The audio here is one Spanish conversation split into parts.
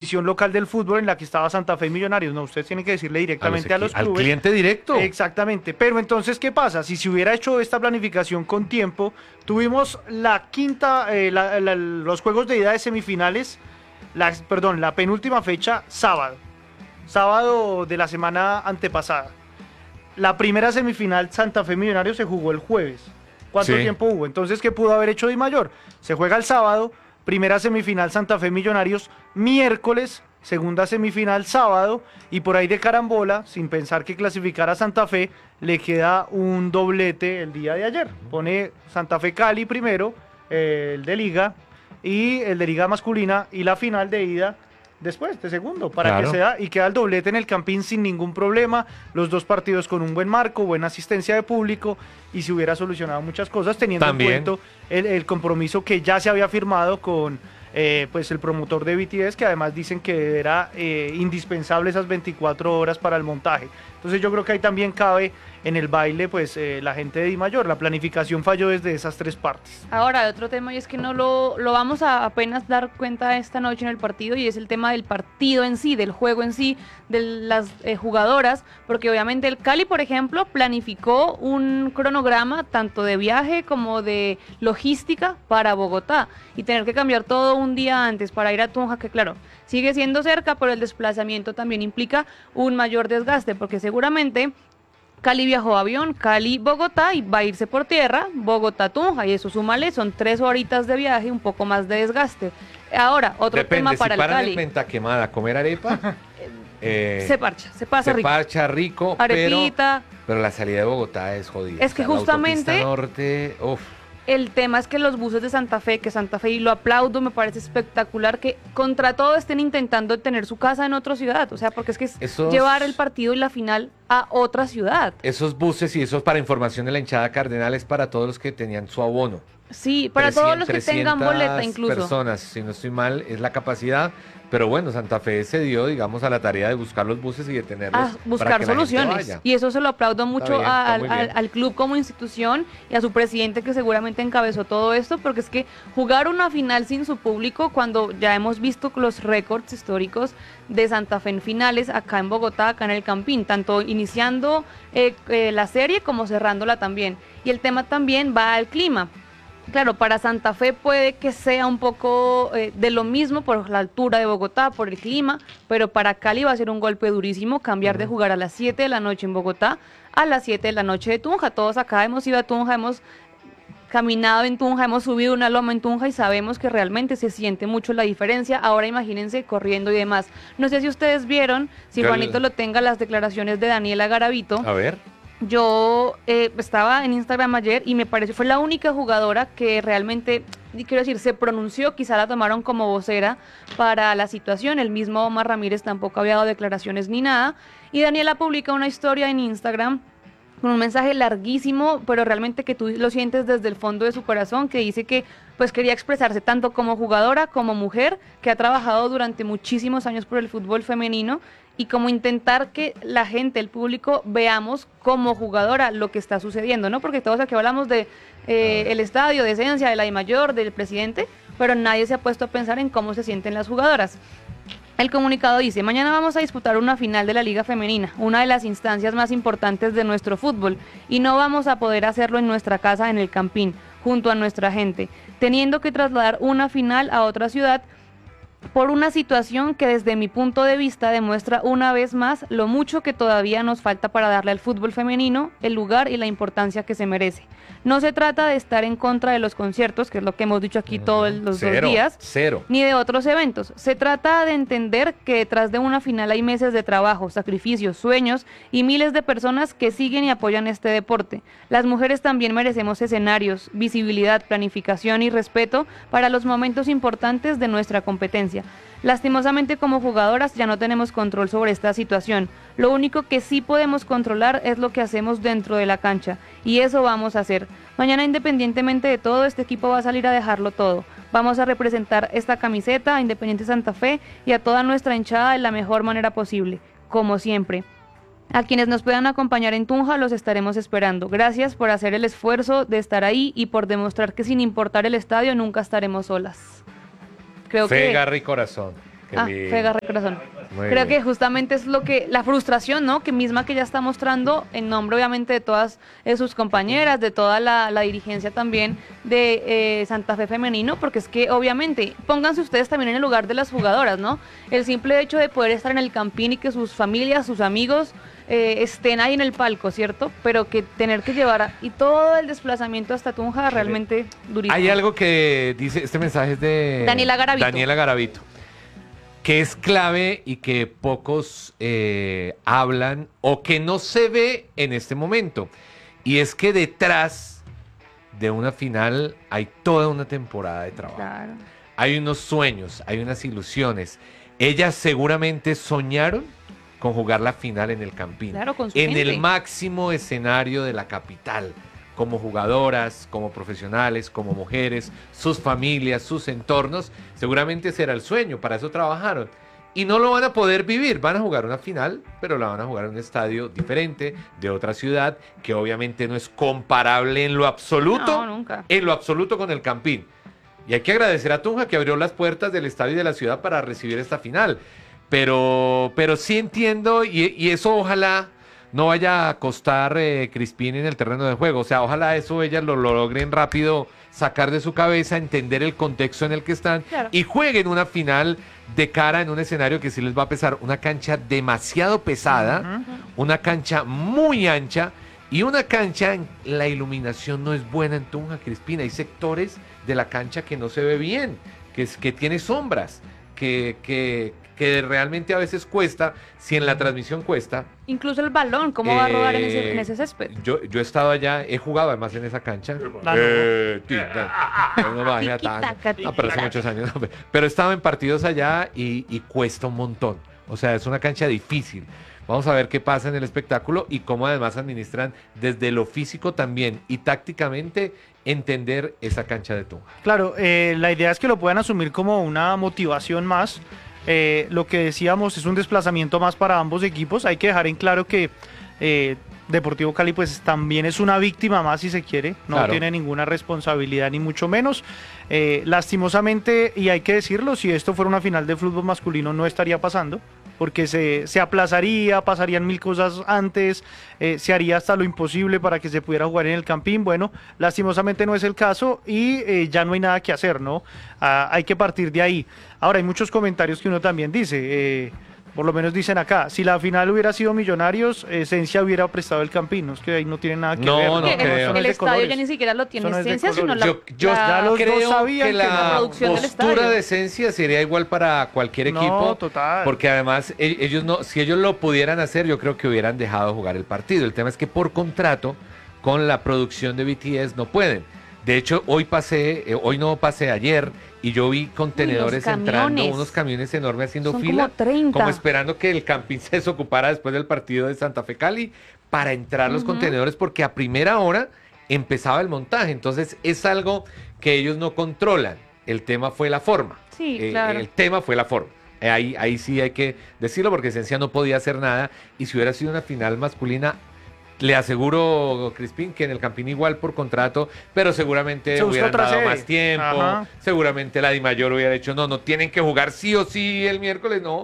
competición local del fútbol en la que estaba Santa Fe y Millonarios. No, ustedes tienen que decirle directamente a los clubes. Al cliente directo. Exactamente. Pero entonces, ¿qué pasa? Si se hubiera hecho esta planificación con tiempo, tuvimos la los juegos de ida de semifinales, la penúltima fecha, sábado de la semana antepasada. La primera semifinal Santa Fe Millonarios se jugó el jueves. ¿Cuánto tiempo hubo? Entonces, ¿qué pudo haber hecho Di Mayor? Se juega el sábado, primera semifinal Santa Fe Millonarios, miércoles, segunda semifinal sábado, y por ahí de carambola, sin pensar que clasificara Santa Fe, le queda un doblete el día de ayer. Pone Santa Fe Cali primero, el de Liga, y el de Liga masculina, y la final de ida después, de segundo, para que sea, y queda el doblete en el Campín sin ningún problema, los dos partidos con un buen marco, buena asistencia de público, y se hubiera solucionado muchas cosas, teniendo en cuenta el compromiso que ya se había firmado con pues el promotor de BTS, que además dicen que era indispensable esas 24 horas para el montaje. Entonces yo creo que ahí también cabe en el baile pues la gente de Di Mayor, la planificación falló desde esas tres partes. Ahora, otro tema, y es que no lo vamos a apenas dar cuenta esta noche en el partido, y es el tema del partido en sí, del juego en sí, de las jugadoras, porque obviamente el Cali, por ejemplo, planificó un cronograma tanto de viaje como de logística para Bogotá, y tener que cambiar todo un día antes para ir a Tunja, que claro, sigue siendo cerca, pero el desplazamiento también implica un mayor desgaste, porque seguramente Cali viajó a avión, Cali-Bogotá, y va a irse por tierra, Bogotá-Tunja, y eso súmale, son 3 horitas de viaje, un poco más de desgaste. Ahora, otro tema para el Cali. En Menta Quemada a comer arepa, se parcha, se pasa rico. Se parcha rico, arepita. Pero la salida de Bogotá es jodida. Es que justamente la norte, el tema es que los buses de Santa Fe, y lo aplaudo, me parece espectacular que contra todo estén intentando tener su casa en otra ciudad, o sea, porque es que llevar el partido y la final a otra ciudad. Esos buses y esos, para información de la hinchada cardenal, es para todos los que tenían su abono. Sí, para todos los que tengan boleta incluso. Personas, si no estoy mal, es la capacidad. Pero bueno, Santa Fe se dio, digamos, a la tarea de buscar los buses y de tenerlos. Buscar soluciones. Y eso se lo aplaudo mucho al club como institución y a su presidente, que seguramente encabezó todo esto, porque es que jugar una final sin su público, cuando ya hemos visto los récords históricos de Santa Fe en finales acá en Bogotá, acá en el Campín, tanto iniciando la serie como cerrándola también. Y el tema también va al clima. Claro, para Santa Fe puede que sea un poco de lo mismo por la altura de Bogotá, por el clima, pero para Cali va a ser un golpe durísimo cambiar de jugar a las 7 de la noche en Bogotá a las 7 de la noche de Tunja. Todos acá hemos ido a Tunja, hemos caminado en Tunja, hemos subido una loma en Tunja y sabemos que realmente se siente mucho la diferencia. Ahora imagínense corriendo y demás. No sé si ustedes vieron, si Juanito lo tenga, las declaraciones de Daniela Garavito. A ver. Yo estaba en Instagram ayer y me pareció, fue la única jugadora que realmente, quiero decir, se pronunció, quizá la tomaron como vocera para la situación. El mismo Omar Ramírez tampoco había dado declaraciones ni nada. Y Daniela publica una historia en Instagram con un mensaje larguísimo, pero realmente que tú lo sientes desde el fondo de su corazón, que dice que pues quería expresarse tanto como jugadora, como mujer, que ha trabajado durante muchísimos años por el fútbol femenino, y como intentar que la gente, el público, veamos como jugadora lo que está sucediendo, ¿no? Porque todos aquí hablamos de el estadio, de esencia, de la Di Mayor, del presidente, pero nadie se ha puesto a pensar en cómo se sienten las jugadoras. El comunicado dice: mañana vamos a disputar una final de la Liga Femenina, una de las instancias más importantes de nuestro fútbol, y no vamos a poder hacerlo en nuestra casa en el Campín, junto a nuestra gente, teniendo que trasladar una final a otra ciudad por una situación que desde mi punto de vista demuestra una vez más lo mucho que todavía nos falta para darle al fútbol femenino el lugar y la importancia que se merece. No se trata de estar en contra de los conciertos, que es lo que hemos dicho aquí todos los 2 días, ni de otros eventos. Se trata de entender que detrás de una final hay meses de trabajo, sacrificios, sueños y miles de personas que siguen y apoyan este deporte. Las mujeres también merecemos escenarios, visibilidad, planificación y respeto para los momentos importantes de nuestra competencia. Lastimosamente, como jugadoras ya no tenemos control sobre esta situación. Lo único que sí podemos controlar es lo que hacemos dentro de la cancha, y eso vamos a hacer. Mañana, independientemente de todo, este equipo va a salir a dejarlo todo. Vamos a representar esta camiseta a Independiente Santa Fe y a toda nuestra hinchada de la mejor manera posible, como siempre. A quienes nos puedan acompañar en Tunja los estaremos esperando. Gracias por hacer el esfuerzo de estar ahí y por demostrar que sin importar el estadio nunca estaremos solas. Creo Fe, garra y corazón. Qué lindo. Fe, garra y corazón. Muy Creo bien. que justamente es lo que, la frustración, ¿no? Que misma que ella está mostrando en nombre obviamente de todas sus compañeras, de toda la dirigencia también de Santa Fe femenino, porque es que obviamente, pónganse ustedes también en el lugar de las jugadoras, ¿no? El simple hecho de poder estar en el campín y que sus familias, sus amigos estén ahí en el palco, ¿cierto? Pero que tener que llevar y todo el desplazamiento hasta Tunja realmente durísimo. Hay algo que dice, este mensaje es de Daniela Garavito. Daniela Garavito, que es clave y que pocos hablan o que no se ve en este momento. Y es que detrás de una final hay toda una temporada de trabajo. Claro. Hay unos sueños, hay unas ilusiones. Ellas seguramente soñaron con jugar la final en el Campín, Claro, con su en gente. el máximo escenario de la capital, como jugadoras, como profesionales, como mujeres, sus familias, sus entornos. Seguramente ese era el sueño, para eso trabajaron. Y no lo van a poder vivir, van a jugar una final, pero la van a jugar en un estadio diferente, de otra ciudad, que obviamente no es comparable en lo absoluto, No, nunca. en lo absoluto con el Campín. Y hay que agradecer a Tunja que abrió las puertas del estadio y de la ciudad para recibir esta final. Pero sí entiendo y eso ojalá no vaya a costar Crispín en el terreno de juego. O sea, ojalá eso ellas lo logren rápido sacar de su cabeza, entender el contexto en el que están Claro. y jueguen una final de cara en un escenario que sí les va a pesar. Una cancha demasiado pesada, una cancha muy ancha y una cancha en la iluminación no es buena en Tunja, Crispín. Hay sectores de la cancha que no se ve bien, que tiene sombras, que realmente a veces cuesta, si en la transmisión cuesta. Incluso el balón, ¿cómo va a rodar en ese césped? Yo he estado allá, he jugado además en esa cancha. Ah, No me bajé a tanto. Tiki-taka, No, pero hace muchos años. No, pero he estado en partidos allá y cuesta un montón. O sea, es una cancha difícil. Vamos a ver qué pasa en el espectáculo y cómo además administran desde lo físico también y tácticamente entender esa cancha de Tunja. Claro, la idea es que lo puedan asumir como una motivación más. Lo que decíamos es un desplazamiento más para ambos equipos. Hay que dejar en claro que Deportivo Cali pues también es una víctima más si se quiere. No Claro. tiene ninguna responsabilidad ni mucho menos. Lastimosamente, y hay que decirlo, si esto fuera una final de fútbol masculino no estaría pasando. Porque se aplazaría, pasarían mil cosas antes, se haría hasta lo imposible para que se pudiera jugar en el Campín. Bueno, lastimosamente no es el caso y ya no hay nada que hacer, ¿no? Hay que partir de ahí. Ahora, hay muchos comentarios que uno también dice, por lo menos dicen acá, si la final hubiera sido Millonarios, Esencia hubiera prestado el Campín, ¿no? Es que ahí no tiene nada que No, ver. no Porque creo. Eso no el es de estadio ya colores. ni siquiera lo tiene Eso no es de Esencia, sino colores. Yo ya los dos creo sabían que que la no. producción del postura estadio. de Esencia sería igual para cualquier No, equipo. total. Porque además ellos no, si ellos lo pudieran hacer, yo creo que hubieran dejado jugar el partido. El tema es que por contrato con la producción de BTS no pueden. De hecho, hoy no pasé ayer y yo vi contenedores entrando, camiones. unos camiones enormes haciendo Son fila, como 30. como esperando que el Campín se desocupara después del partido de Santa Fe Cali para entrar los contenedores porque a primera hora empezaba el montaje. Entonces es algo que ellos no controlan. El tema fue la forma. Sí, claro. El tema fue la forma. Ahí sí hay que decirlo porque Esencia no podía hacer nada y si hubiera sido una final masculina, le aseguro, Crispín, que en el Campín igual por contrato, pero seguramente Se busca hubieran otra dado sede. más tiempo, Ajá. seguramente la Dimayor hubiera dicho, no tienen que jugar sí o sí el miércoles, no,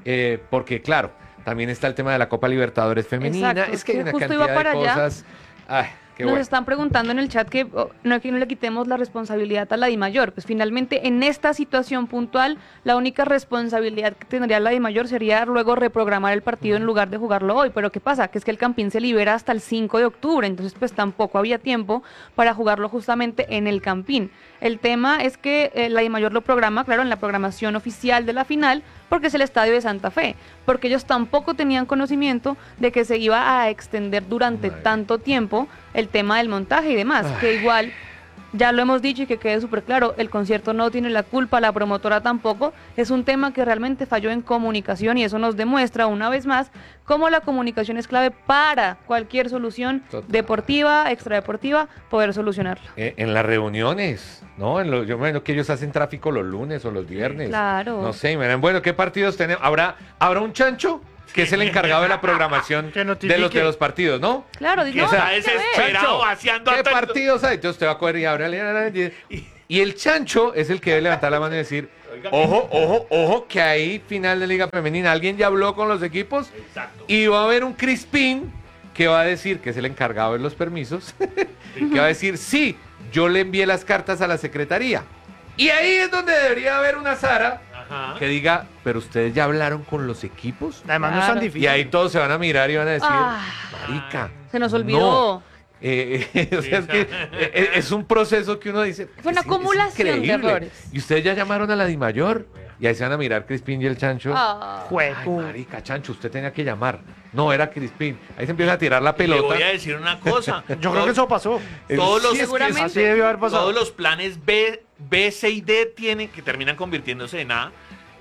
porque claro, también está el tema de la Copa Libertadores femenina, Exacto, es que hay que una justo cantidad iba para de allá. cosas, ay, qué Nos bueno. están preguntando en el chat que no le quitemos la responsabilidad a la DIMAYOR. Pues finalmente en esta situación puntual, la única responsabilidad que tendría la DIMAYOR sería luego reprogramar el partido en lugar de jugarlo hoy. Pero ¿qué pasa? Que es que el Campín se libera hasta el 5 de octubre, entonces pues tampoco había tiempo para jugarlo justamente en el Campín. El tema es que la DIMAYOR lo programa, claro, en la programación oficial de la final, porque es el estadio de Santa Fe, porque ellos tampoco tenían conocimiento de que se iba a extender durante Madre. tanto tiempo el tema del montaje y demás, Ay. que igual ya lo hemos dicho y que quede súper claro, el concierto no tiene la culpa, la promotora tampoco, es un tema que realmente falló en comunicación y eso nos demuestra una vez más cómo la comunicación es clave para cualquier solución Total. deportiva, extradeportiva, poder solucionarla. En las reuniones, ¿no? Yo me imagino que ellos hacen tráfico los lunes o los viernes. Claro. No sé, miren, bueno, ¿qué partidos tenemos? ¿Habrá un chancho? Que es el encargado de la programación Que de notifique. los partidos, ¿no? Claro, Que no, está tiene que ver. desesperado Chancho, vaciando ¿qué a tanto. partidos hay? Entonces usted va a coger y abre y el chancho es el que debe levantar la mano y decir, Ojo, que hay final de Liga Femenina. Alguien ya habló con los equipos. Exacto. Y va a haber un Crispín que va a decir, que es el encargado de los permisos, que va a decir, sí, yo le envié las cartas a la secretaría. Y ahí es donde debería haber una Sara Ajá. que diga, pero ustedes ya hablaron con los equipos. Además no es tan Claro. difícil. Y ahí todos se van a mirar y van a decir, Ah. marica. Se nos olvidó. No. O sea, es que es un proceso que uno dice. Fue una es acumulación de increíble. errores. Y ustedes ya llamaron a la Dimayor. Y ahí se van a mirar Crispín y el Chancho. Ah. Jue- Ay, marica, Chancho, usted tenía que llamar. No, era Crispín. Ahí se empieza a tirar la Y le pelota. voy a decir una cosa. Yo creo que eso pasó. Todos los, Sí, es que Seguramente. Así debió haber pasado. todos los planes B, C y D tienen que terminan convirtiéndose en A.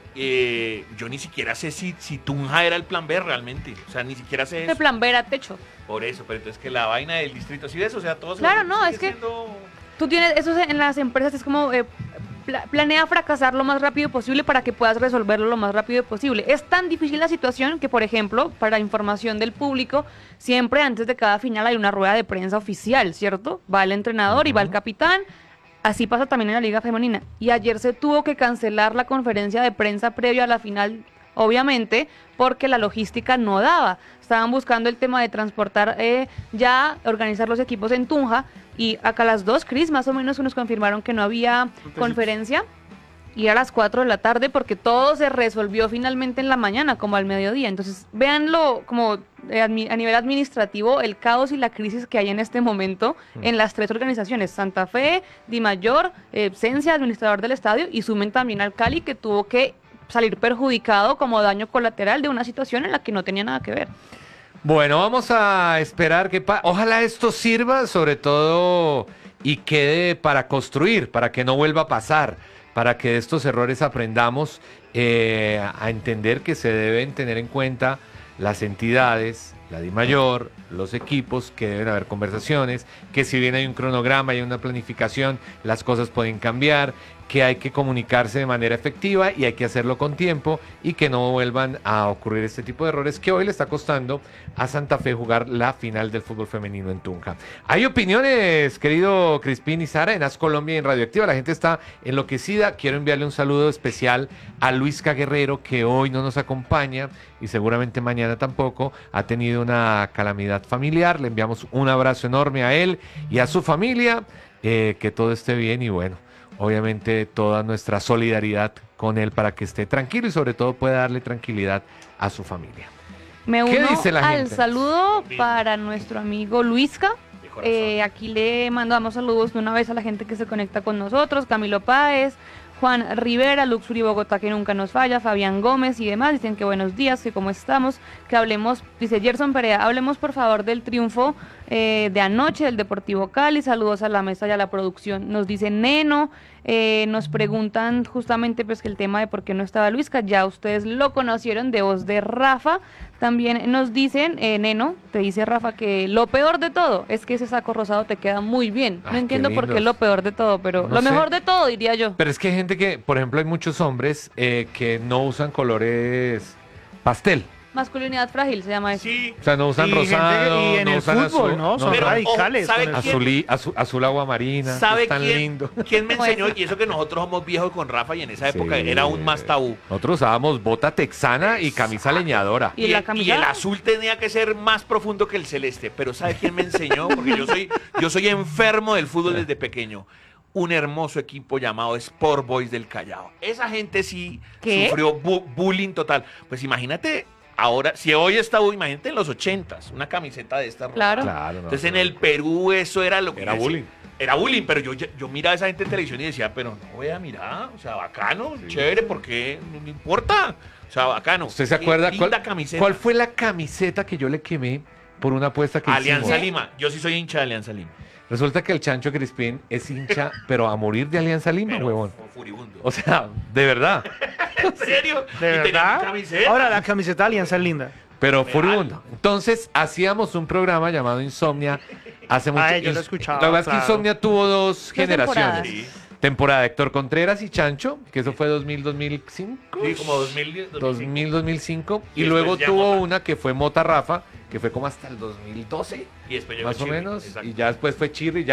Yo ni siquiera sé si Tunja era el plan B realmente. O sea, ni siquiera sé El eso. plan B era techo. Por eso, pero entonces que la vaina del distrito, ¿sí ves? O sea, todos Claro, no, es que- Tú tienes, eso en las empresas es como planea fracasar lo más rápido posible para que puedas resolverlo lo más rápido posible. Es tan difícil la situación que, por ejemplo, para información del público, siempre antes de cada final hay una rueda de prensa oficial, ¿cierto? Va el entrenador y va el capitán. Así pasa también en la Liga Femenina. Y ayer se tuvo que cancelar la conferencia de prensa previa a la final, obviamente, porque la logística no daba. Estaban buscando el tema de transportar, ya organizar los equipos en Tunja. Y acá a las 2, Cris, más o menos nos confirmaron que no había conferencia. Y a las 4 de la tarde, porque todo se resolvió finalmente en la mañana, como al mediodía. Entonces, véanlo como a nivel administrativo, el caos y la crisis que hay en este momento en las tres organizaciones: Santa Fe, Dimayor, Cencia, administrador del estadio, y sumen también al Cali, que tuvo que salir perjudicado como daño colateral de una situación en la que no tenía nada que ver. Bueno, vamos a esperar que ojalá esto sirva sobre todo y quede para construir, para que no vuelva a pasar, para que de estos errores aprendamos a entender que se deben tener en cuenta las entidades, la DIMAYOR, los equipos, que deben haber conversaciones, que si bien hay un cronograma y una planificación, las cosas pueden cambiar, que hay que comunicarse de manera efectiva y hay que hacerlo con tiempo y que no vuelvan a ocurrir este tipo de errores que hoy le está costando a Santa Fe jugar la final del fútbol femenino en Tunja. Hay opiniones, querido Crispín y Sara, en As Colombia y en Radioactiva. La gente está enloquecida. Quiero enviarle un saludo especial a Luisca Guerrero, que hoy no nos acompaña y seguramente mañana tampoco. Ha tenido una calamidad familiar. Le enviamos un abrazo enorme a él y a su familia. Que todo esté bien y bueno, obviamente toda nuestra solidaridad con él para que esté tranquilo y sobre todo pueda darle tranquilidad a su familia. Me ¿Qué uno dice la al gente? saludo para nuestro amigo Luisca. De corazón. Aquí le mandamos saludos de una vez a la gente que se conecta con nosotros: Camilo Páez, Juan Rivera, Luxury Bogotá, que nunca nos falla, Fabián Gómez y demás. Dicen que buenos días, que cómo estamos, que hablemos, dice Gerson Perea, hablemos por favor del triunfo de anoche del Deportivo Cali. Saludos a la mesa y a la producción, nos dice Neno. Nos preguntan justamente pues que el tema de por qué no estaba Luisca, ya ustedes lo conocieron de voz de Rafa. También nos dicen, Neno, te dice Rafa, que lo peor de todo es que ese saco rosado te queda muy bien. No Ay, entiendo qué por qué es lindos. lo peor de todo, pero No lo sé. mejor de todo, diría yo. Pero es que hay gente que, por ejemplo, hay muchos hombres que no usan colores pastel. Masculinidad frágil se llama eso. Sí, O sea, no usan Y gente que- rosado, y en no el usan fútbol, azul, ¿no? Son Pero, radicales. ojo, ¿sabe con el- quién? azul agua marina, ¿sabe es tan quién, lindo. quién me Pues- enseñó? Y eso que nosotros somos viejos con Rafa y en esa época Sí. era aún más tabú. Nosotros usábamos bota texana y camisa leñadora. ¿Y la el- camisa? el azul tenía que ser más profundo que el celeste. Pero ¿sabe quién me enseñó? Porque yo soy enfermo del fútbol desde pequeño. Un hermoso equipo llamado Sport Boys del Callao. Esa gente sí ¿Qué? sufrió bullying total. Pues imagínate ahora, si hoy está, imagínate en los 80s, una camiseta de esta roja. Claro. Claro, no, Entonces en no. el Perú eso era lo que Era yo decía. bullying. Era bullying, pero yo miraba a esa gente en televisión y decía, pero no voy a mirar, o sea, bacano, chévere, porque no me importa. O sea, bacano. ¿Usted se Qué acuerda linda camiseta. cuál fue la camiseta que yo le quemé por una apuesta que Alianza hicimos? Lima. Yo sí soy hincha de Alianza Lima. Resulta que el Chancho Crispín es hincha, pero a morir de Alianza Lima, Pero huevón. furibundo. O sea, de verdad. ¿En serio? ¿De ¿Y tenía mi verdad? camiseta? Ahora la camiseta de Alianza es linda. Pero Real. furibundo. Entonces, hacíamos un programa llamado Insomnia hace mucho yo lo escuchaba, La verdad es que claro. Insomnia tuvo dos generaciones. temporadas. Sí, Temporada de Héctor Contreras y Chancho, que eso fue 2000-2005. sí, como 2010, 2005. 2000-2005. Y Y luego después ya tuvo Mota. una que fue Mota Rafa, que fue como hasta el 2012. Y después llegó Más o Chirri, menos, exacto. y ya después fue Chirri, ya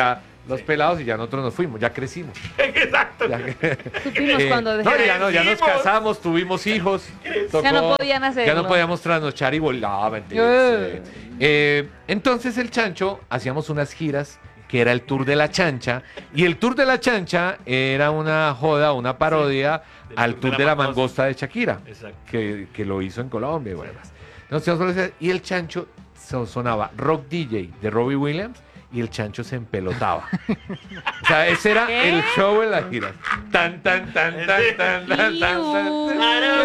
los pelados y ya nosotros nos fuimos, ya crecimos. Exacto. Ya, Supimos cuando no, dejaron. ya nos Crecimos. casamos, tuvimos hijos. Ya no podían hacerlo. Ya no podíamos trasnochar y volar. Entonces el Chancho, hacíamos unas giras que era el Tour de la Chancha, y el Tour de la Chancha era una joda, una parodia del al Tour Tour de la Mangosta de Shakira, Exacto. que lo hizo en Colombia. Y, bueno, más. Entonces, y el Chancho sonaba Rock DJ de Robbie Williams, y el Chancho se empelotaba. O sea, ese era ¿Qué? el show en la gira. Tan, tan, tan, tan, tan, tan, tan, Iu.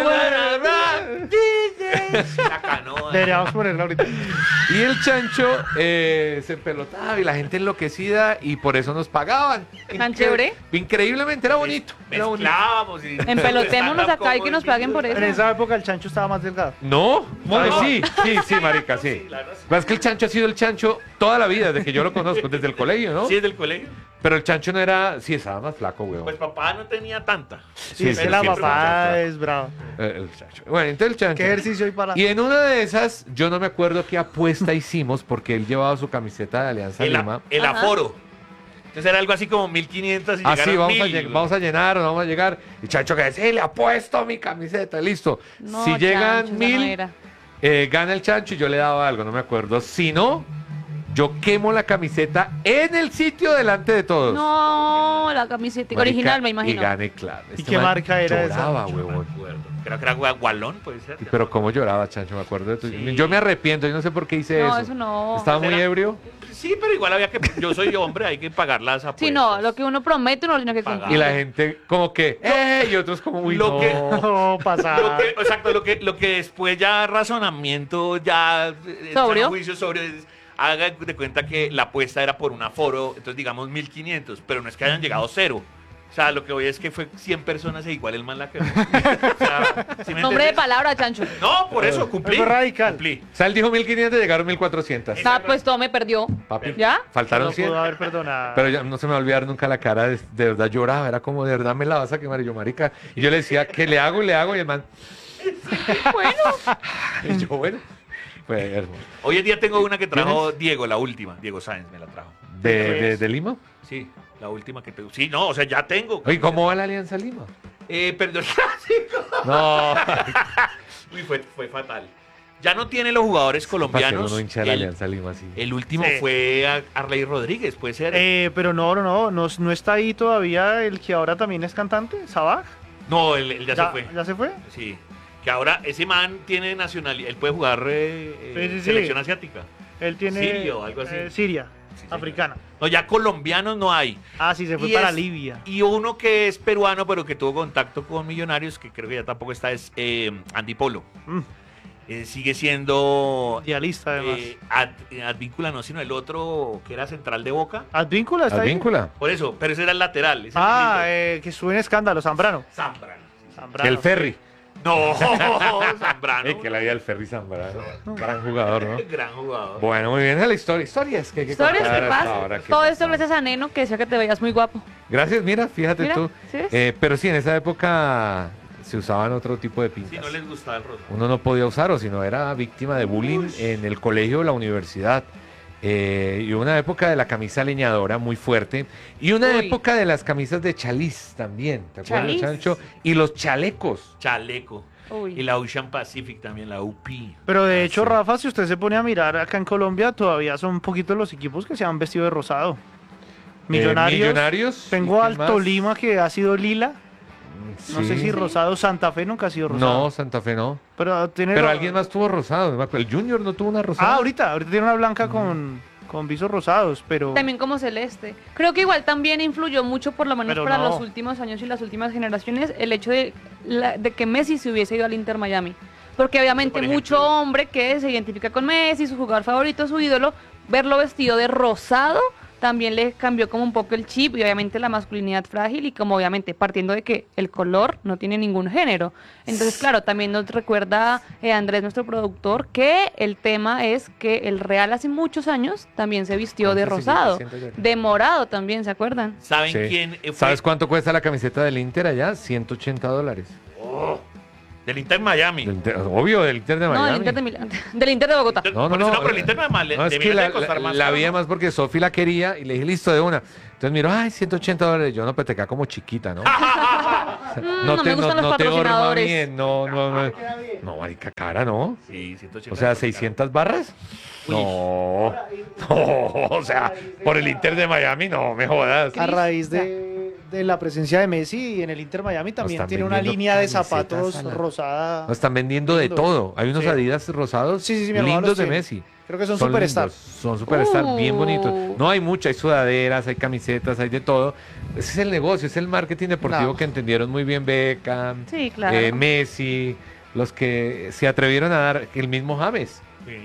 La canoa. Deberíamos ponerla ahorita. Y el Chancho se pelotaba y la gente enloquecida y por eso nos pagaban. ¿Tan chévere? Increíblemente, era bonito. Era bonito. Mezclábamos y... Empelotémonos acá y que nos paguen por eso. En esa época el chancho estaba más delgado. No, No. sí, marica, sí. la verdad sí. Pero es que el Chancho ha sido el Chancho toda la vida, desde que yo lo conozco, desde el colegio, ¿no? Sí, es del colegio. Pero el Chancho no era, sí, estaba más flaco, weón. Pues papá no tenía tanta. Sí, es que pero la siempre papá fue es brava. el Chancho. Bueno, entonces el Chancho. ¿Qué ejercicio hay para...? Y en una de esas, yo no me acuerdo qué apuesta hicimos porque él llevaba su camiseta de Alianza Lima. El Ajá. aforo. Entonces era algo así como 1500 y Ah, sí, llegaron vamos 1000. vamos a llenar o no vamos a llegar. Y Chancho que dice, le apuesto mi camiseta, listo. No, Si llegan Chancho, esa no 1000, era. gana el Chancho y yo le daba algo, no me acuerdo. Si no, yo quemo la camiseta en el sitio delante de todos. No, la camiseta Marica, original, me imagino. Y gané, claro. ¿Y qué marca era esa? Lloraba, huevón. Creo que era Gualón, puede ser. Pero cómo lloraba, Chancho, me acuerdo de tu... Sí. Yo me arrepiento, yo no sé por qué hice No, eso. eso no. Estaba muy Era- ebrio Sí, pero igual había que... Yo soy hombre, hay que pagar las apuestas. Sí, no, lo que uno promete uno lo tiene que Pagar. cumplir. y la gente como que, Y otros como, uy, Lo no. que- No, pasaba. Exacto, lo que después ya razonamiento, ya... ¿Sobrio? Juicio sobre... Haga de cuenta que la apuesta era por un aforo, entonces digamos 1500, pero no es que hayan llegado cero. O sea, lo que voy es que fue 100 personas e igual el man la quedó. O sea, ¿sí me Nombre de entiendes? palabra, Chancho. No, por eso cumplí. Fue radical. Cumplí. O sea, él dijo 1500, llegaron 1400. Ah, pues todo me perdió. Papi, ¿Ya? faltaron No 100. pudo haber perdonado. Pero ya no se me va a olvidar nunca la cara, de verdad lloraba, era como, de verdad me la vas a quemar, y yo, marica. Y yo le decía, ¿qué le hago? Y le hago, y el man, Bueno, y yo, bueno, fue hermoso. Hoy en día tengo una que trajo Diego, la última. Diego Sáenz me la trajo. ¿De Lima? Sí, la última que tengo. Sí, no, o sea, ya tengo. Oye, ¿cómo va la Alianza Lima? Perdió el clásico. No, Uy, fue fatal. Ya no tiene los jugadores colombianos. uno hincha de la El, Alianza Lima, así. el último Sí. fue Arley Rodríguez, puede ser. Pero no está ahí todavía el que ahora también es cantante, Sabaj. No, él ya se fue. ¿Ya se fue? Sí. Que ahora ese man tiene nacionalidad. Él puede jugar Sí. selección asiática. Él tiene... Sirio o algo así. Siria, Sí, señor. africana. No, ya colombianos no hay. Ah, sí, se fue Y para es- Libia. Y uno que es peruano, pero que tuvo contacto con Millonarios, que creo que ya tampoco está, es Andy Polo. Mm, Sigue siendo idealista, además. Advíncula, no, sino el otro que era central de Boca. ¿Advíncula está ahí? ¿Advíncula? Por eso, pero ese era el lateral. ese Ah, mismito. que sube en escándalo, Zambrano. Zambrano. Zambrano, El Ferry. No, Zambrano. Que la vida del Ferry Zambrano. Gran jugador, ¿no? Gran jugador. Bueno, muy bien, esa es la historia. Historias que hay que historias contar que hasta pasan. ahora, que Todo esto pasan. gracias a Neno, que decía que te veías muy guapo. Gracias, mira, fíjate Mira, tú. ¿sí ves? Pero sí, en esa época se usaban otro tipo de Si pintas. no les gustaba el rosa. Uno no podía usar o si no era víctima de bullying en el colegio o la universidad. Y una época de la camisa leñadora muy fuerte. Y una Uy. época de las camisas de chaliz también. ¿Te acuerdas, Chaliz. Chancho? Y los chalecos. Chaleco. Uy. Y la Ocean Pacific también, la UP. Pero de Ah, hecho, sí. Rafa, si usted se pone a mirar acá en Colombia, todavía son un poquito los equipos que se han vestido de rosado. Millonarios. Millonarios. Tengo ¿y al quién más? Tolima que ha sido lila. No Sí. sé si rosado. Santa Fe nunca ha sido rosado. No, Santa Fe no. Pero tiene. Pero alguien más tuvo rosado. No me acuerdo. El Junior no tuvo una rosada. Ah, ahorita tiene una blanca con visos rosados, pero. También como celeste. Creo que igual también influyó mucho, por lo menos Pero para no. los últimos años y las últimas generaciones, el hecho de que Messi se hubiese ido al Inter Miami. Porque obviamente Por mucho ejemplo. hombre que se identifica con Messi, su jugador favorito, su ídolo, verlo vestido de rosado también le cambió como un poco el chip y obviamente la masculinidad frágil y como obviamente partiendo de que el color no tiene ningún género. Entonces, claro, también nos recuerda Andrés, nuestro productor, que el tema es que el Real hace muchos años también se vistió de Entonces, sí, rosado, yo te siento de morado también, ¿se acuerdan? ¿Saben Sí. quién fue? ¿Sabes cuánto cuesta la camiseta del Inter allá? $180. Del Inter Miami. Obvio, del Inter de Miami. No, del Inter de Milán. Del Inter de Bogotá. No, Por eso pero el Inter No, es que debe costar más la caro, vi ¿no? más porque Sofi la quería y le dije, listo, de una. Entonces miro, ay, $180. Yo, no, pero te queda como chiquita, ¿no? No me gustan los te horma patrocinadores. bien, no, marica, cara, ¿no? Sí, 180. O sea, 600 barras. No, o sea, por el Inter de Miami, no me jodas. A raíz de la presencia de Messi en el Inter Miami también están tiene una vendiendo línea de camisetas zapatos a la- rosada. Nos están vendiendo de Lindo. todo. Hay unos Sí. Adidas rosados Sí, mi hermano lindos los de tiene. Messi. Creo que son Son superstar. lindos, son superstar, bien bonitos. Uh. No hay mucho, hay sudaderas, hay camisetas, hay de todo. Ese es el negocio, es el marketing deportivo No. que entendieron muy bien Beckham, Sí, claro. Messi, los que se atrevieron a dar, el mismo James,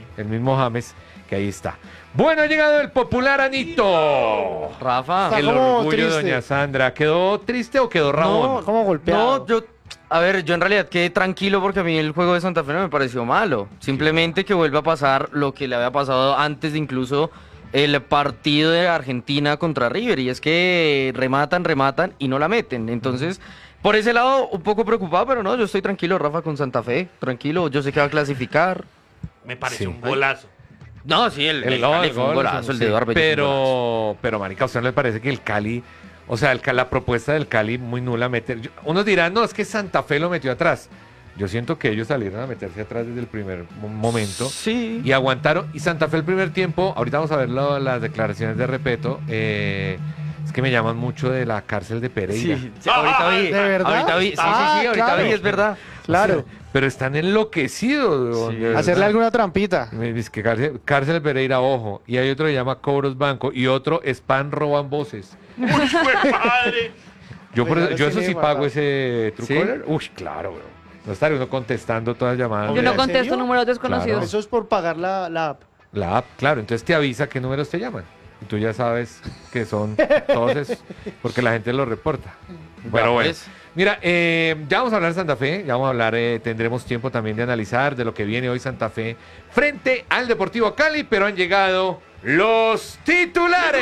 que ahí está. Bueno, ha llegado el popular Anito. Rafa. Está El como orgullo de triste. doña Sandra. ¿Quedó triste o quedó Ramón? No, como golpeado. No, a ver, yo en realidad quedé tranquilo porque a mí el juego de Santa Fe no me pareció malo. Simplemente que vuelva a pasar lo que le había pasado antes de incluso el partido de Argentina contra River. Y es que rematan y no la meten. Entonces, por ese lado, un poco preocupado, pero no, yo estoy tranquilo, Rafa, con Santa Fe. Tranquilo, yo sé que va a clasificar. Me parece Sí. un golazo. No, sí, el El Cali gol, fue un golazo, el de sí, Eduardo Bello fue un golazo. pero marica, ¿a usted no le parece que el Cali, o sea, la propuesta del Cali muy nula meter? Unos dirán, no, es que Santa Fe lo metió atrás. Yo siento que ellos salieron a meterse atrás desde el primer momento Sí. y aguantaron. Y Santa Fe el primer tiempo, ahorita vamos a ver las declaraciones de Repeto, es que me llaman mucho de la cárcel de Pereira. Sí, ahorita vi. ¿De verdad? Ahorita vi, sí, Ah, ahorita claro. vi, es verdad. Claro. Pero están enloquecidos. Sí. de verdad. Hacerle alguna trampita. Me dice que cárcel de Pereira, ojo. Y hay otro que se llama Cobros Banco. Y otro, Spam Roban Voces. ¡Fue padre! Yo, Pues ya los yo eso tiene sí guardados. pago ese ¿Sí? Truecaller. Uy, claro, bro. No estaré uno contestando todas las llamadas. Yo Hombre, no ¿en contesto serio? números desconocidos. Eso es por pagar la app. La app, claro. Entonces te avisa qué números te llaman. Y tú ya sabes que son todos esos, porque la gente lo reporta. Pero Ya, bueno. pues. Mira, ya vamos a hablar de Santa Fe, ya vamos a hablar, tendremos tiempo también de analizar de lo que viene hoy Santa Fe frente al Deportivo Cali, pero han llegado los titulares.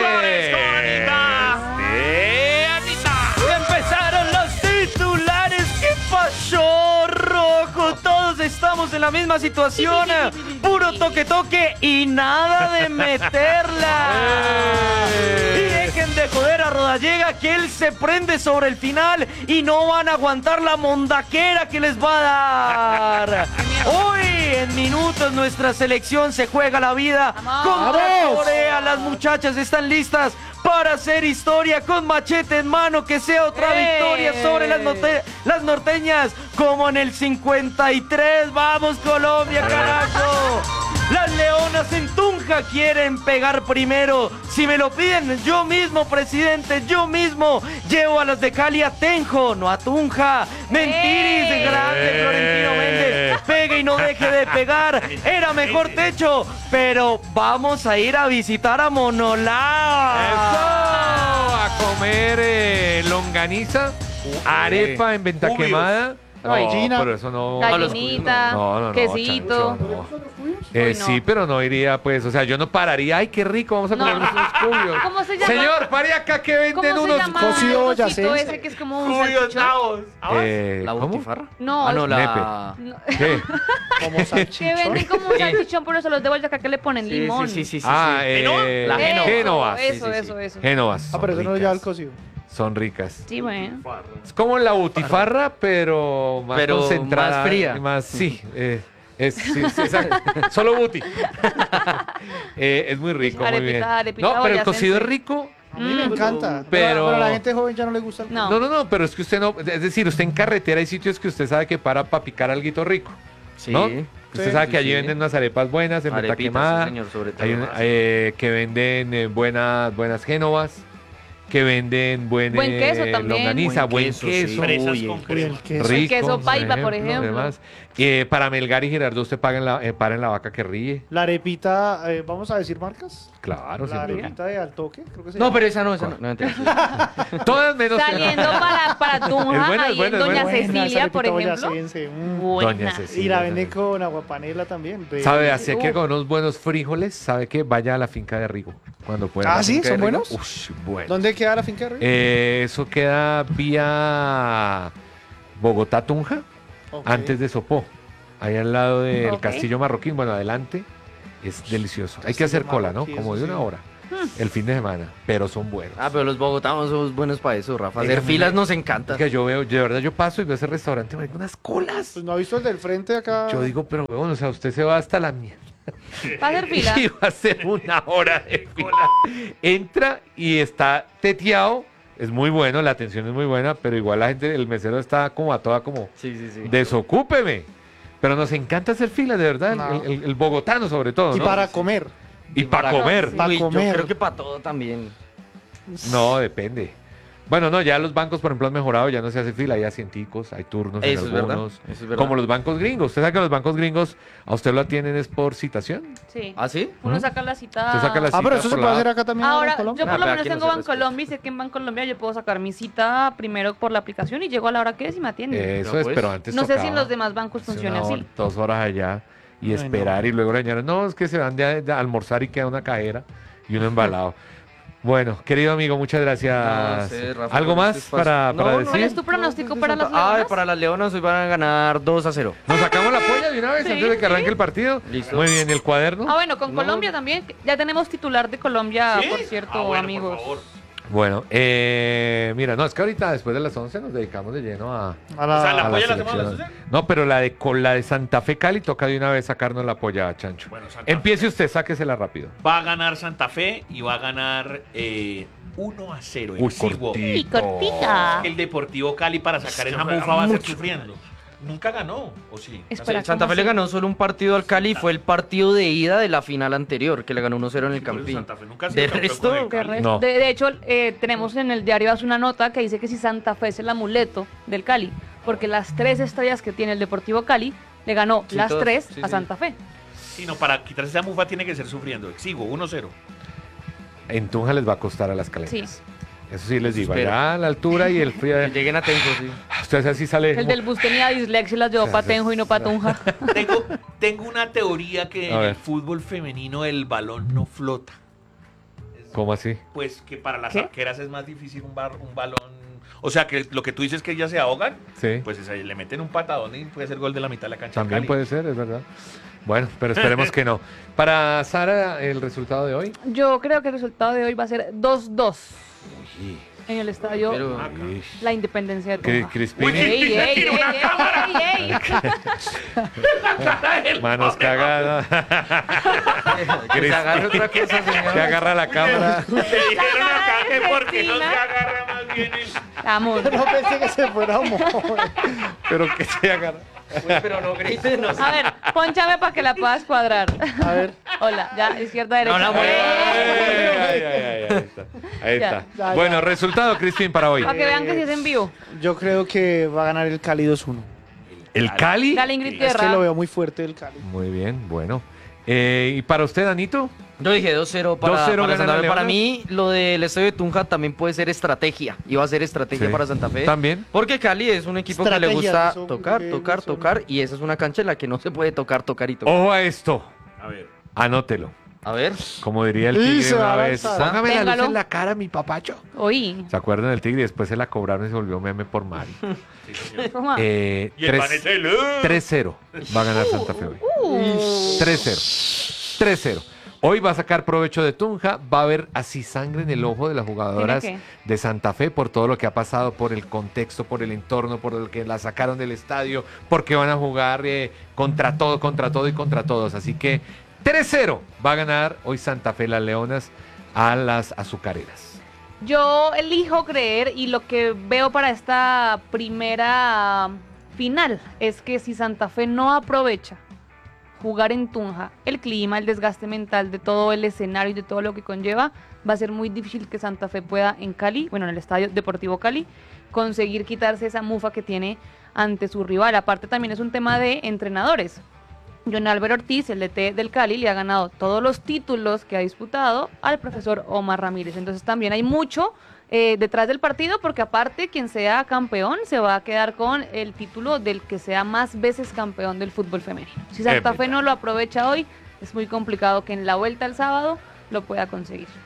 ¡De Anita! Empezaron los titulares. ¿Qué pasó, Rojo? Todos estamos en la misma situación. Puro toque y nada de meterla. Y dejen de joder a Rodallega, que él se prende sobre el final y no van a aguantar la mondaquera que les va a dar. Hoy, en minutos, nuestra selección se juega la vida contra ¡Vamos! Corea. Las muchachas están listas para hacer historia con machete en mano, que sea otra victoria sobre las norteñas, como en el 53. ¡Vamos, Colombia, carajo! Las leonas en Tunja quieren pegar primero. Si me lo piden, yo mismo, presidente, yo mismo llevo a las de Cali a Tenjo, no a Tunja. Mentiris, grande Florentino Méndez. Pegue y no deje de pegar. Era mejor techo, pero vamos a ir a visitar a Monolá. ¡Eso! A comer longaniza, arepa en venta Cubios. quemada. Gallina. pero eso no. Gallinita, No, quesito. chancho, no. Uy, no. Sí, pero no iría, pues, o sea, yo no pararía. Ay, qué rico, vamos a No. comer unos cubios. ¿Cómo se llama? Señor, pare acá que venden ¿Cómo se unos llama cocido el cosito boyacense? ese que es como un ¡Cuyos salchichón? nabos! ¿La ¿cómo? butifarra? No, Ah, no, es- la... no. ¿Qué? Como Que salchichón. venden como un salchichón, pero se los de acá que le ponen limón. Sí. Ah, ¿Génova? La Génova. Génovas. Eso, Sí, sí, eso, eso. Génovas. Ah, pero eso son no lo lleva al ricas. cocido. Son ricas. Sí, bueno. Es como la butifarra, pero más Pero concentrada. más fría. y más, sí, sí, exacto. Solo buti. Es muy rico, muy bien. Arepita No, pero el boyacense. cocido es rico. A mí me encanta. Pero- a la gente joven ya no le gusta el No. No, pero es que usted no, es decir, usted en carretera hay sitios que usted sabe que para picar alguito rico, Sí. ¿no? Usted sabe Sí, que allí sí. venden unas arepas buenas en venta Arepitas, quemada, sí, señor, sobre todo. hay que venden buenas génovas, que venden Buen queso también. longaniza, buen Buen queso, queso, sí. Fresas Uy, con Uy, crema. el queso. rico, queso paipa, por ejemplo. demás. Para Melgar y Girardot usted para en la vaca que ríe, La arepita, ¿vamos a decir marcas? claro, La sin duda. arepita de Altoque, creo que se No, llama. pero esa no. No, mentira. Todas menos Saliendo para Tunja, Es buena, es ahí buena, en es Doña buena. Buena, Cecilia, esa por arepita ejemplo. boyacense, Buena. Doña Cecilia. Y la venden con aguapanela también. ¿Sabe? Así que Uf. con unos buenos frijoles, ¿sabe qué? Vaya a la finca de Rigo. Cuando pueda. Ah, La ¿sí? finca de ¿Son Rigo. buenos? Ush, bueno. ¿Dónde queda la finca de Río? Eso queda vía Bogotá-Tunja. Ok. antes de Sopó, ahí al lado del Ok. Castillo Marroquín, bueno, adelante, es delicioso. Hay que Castillo hacer cola, ¿no? Marroquí, Como eso de una sí. hora, el fin de semana, pero son buenos. Ah, pero los bogotanos somos buenos para eso, Rafa. Es Hacer que filas me- nos Es encanta. que yo veo, de verdad yo paso y veo ese restaurante, hay unas colas. Pues no ha visto el del frente acá. Yo digo, pero bueno, o sea, usted se va hasta la mierda. Va a hacer fila. Y va a ser una hora de fila. Entra y está teteado. Es muy bueno, la atención es muy buena, pero igual la gente, el mesero está como a toda como, Sí, sí, sí. desocúpeme. Pero nos encanta hacer fila, de verdad, No. el bogotano sobre todo, Y ¿no? para comer. Y para comer. Pa' Uy, comer. Yo creo que para todo también. No, depende. Bueno, no, ya los bancos, por ejemplo, han mejorado, ya no se hace fila, hay asienticos, hay turnos en Eso es verdad, algunos. eso es verdad. Como los bancos gringos. Usted sabe que los bancos gringos a usted lo atienden es por citación. Sí. ¿Ah, sí? Uno ¿Mm? saca la cita. Usted saca la Ah, pero cita eso se por puede la hacer app. acá también Ahora, en Colombia. yo por Ah, lo pero menos aquí no tengo se Bancolombia respeta. y sé que en Bancolombia yo puedo sacar mi cita primero por la aplicación y llego a la hora que es y me atienden. Eso No, es, pues. pero antes No sé si en tocaba los demás bancos hace funciona una hora, así. 2 horas allá y Ay, esperar y luego le añaden, no, es que se van de almorzar y queda una cajera y uno embalado. Bueno, querido amigo, muchas gracias. No sé, Rafa, ¿Algo por más este espacio. para No, no, ¿Cuál decir? es tu pronóstico para las Ah, leonas? para las Leonas hoy van a ganar 2-0. ¿Nos sacamos la polla de una vez Sí, antes de que arranque el partido? Listo. Muy bien, ¿y el cuaderno? Ah, bueno, con No. Colombia también. Ya tenemos titular de Colombia, ¿Sí? por cierto, Ah, bueno, amigos. por favor. Bueno, mira, no, es que ahorita después de las 11 nos dedicamos de lleno a A la- O sea, la a polla la hacemos a las selección. 11. No, pero con la de Santa Fe Cali toca de una vez sacarnos la polla, Chancho. Bueno, Santa Fe. Empiece usted, sáquesela rápido. Va a ganar Santa Fe y va a ganar 1-0. Uy, exiguo. Y cortita. El Deportivo Cali para sacar esa juega mufa va a ser mucho. sufriendo. Nunca ganó, ¿o sí? Espera, Santa ¿cómo Fe le así? ganó solo un partido al Cali y fue el partido de ida de la final anterior, que le ganó 1-0 en el Sí, por eso Campín. Santa Fe nunca ha sido De campeón resto, con el De, Cali. re- No. de hecho, tenemos en el diario hace una nota que dice que si Santa Fe es el amuleto del Cali, porque las 3 estrellas que tiene el Deportivo Cali le ganó Sí, las todas, 3 sí, a sí. Santa Fe. Sí, no, para quitarse esa mufa tiene que ser sufriendo. Exiguo, 1-0. En Tunja les va a costar a las Sí. caletas. Eso sí les digo, Espero. allá a la altura y el frío. Que lleguen atentos, sí. Usted así sale. El del bus tenía dislexia y las llevó para Tenjo y no para Tunja. Tengo una teoría que A en ver. el fútbol femenino el balón no flota. ¿Cómo así? Pues que para las ¿Qué? arqueras es más difícil un balón. O sea, que lo que tú dices que ellas se ahogan, Sí. pues le meten un patadón y puede ser gol de la mitad de la cancha. de También Cali. puede ser, es verdad. Bueno, pero esperemos que no. Para Sara, el resultado de hoy. Yo creo que el resultado de hoy va a ser 2-2 Uy, en el estadio Pero- uy. La Independencia de Cri- Tunja. Crispini, ¡Ey, ey, ey, ey, ey, ey! manos cagadas. Que se agarre otra cosa, Que señor. agarra la cámara. Le dijeron acá que porque no se Argentina. agarra más bien el... Amor. No pensé que se fuera a mover. Pero que se agarra. Uy, pero no grites, no. A ver, ponchame para que la puedas cuadrar. A ver. Hola, ya, izquierda, derecha. No la muevas. Ahí está. Ahí Ya. está. Ya, Bueno, resultado, Crispin, para hoy. Para que vean que sí es en vivo. Yo creo que va a ganar el Cali 2-1. ¿El Cali? Dale, Ingrid Es que lo Guerra. veo muy fuerte el Cali. Muy bien, bueno. ¿Y para usted, Anito? Yo dije 2-0 para, 2-0 para gana Santa la Fe. Para Leona. mí, lo del estadio de Tunja también puede ser estrategia. Y va a ser estrategia Sí. para Santa Fe. También. Porque Cali es un equipo que le Estrategias, gusta eso, tocar, que tocar, son- tocar. Y esa es una cancha en la que no se puede tocar, tocar y tocar. Ojo a esto. A ver. Anótelo. A ver. Como diría el Y tigre se va una a vez. lanzar. Póngame la luz Téngalo. en la cara, mi papacho. Oí. ¿Se acuerdan del tigre? Después se la cobraron y se volvió meme por Mari. Sí, señor. ¿Cómo? Y el pan es 3-0 va a ganar Santa Fe hoy. 3-0. 3-0. Hoy va a sacar provecho de Tunja, va a haber así sangre en el ojo de las jugadoras ¿Tiene de Santa Fe por todo lo que ha pasado, por el contexto, por el entorno, por el que la sacaron del estadio, porque van a jugar contra todo y contra todos. Así que 3-0 va a ganar hoy Santa Fe las Leonas a las azucareras. Yo elijo creer y lo que veo para esta primera final es que si Santa Fe no aprovecha jugar en Tunja, el clima, el desgaste mental de todo el escenario y de todo lo que conlleva, va a ser muy difícil que Santa Fe pueda en Cali, bueno, en el Estadio Deportivo Cali, conseguir quitarse esa mufa que tiene ante su rival. Aparte también es un tema de entrenadores. John Álvaro Ortiz, el DT del Cali, le ha ganado todos los títulos que ha disputado al profesor Omar Ramírez. Entonces también hay mucho detrás del partido, porque aparte quien sea campeón se va a quedar con el título del que sea más veces campeón del fútbol femenino. Si Santa Fe no lo aprovecha hoy, es muy complicado que en la vuelta al sábado lo pueda conseguir.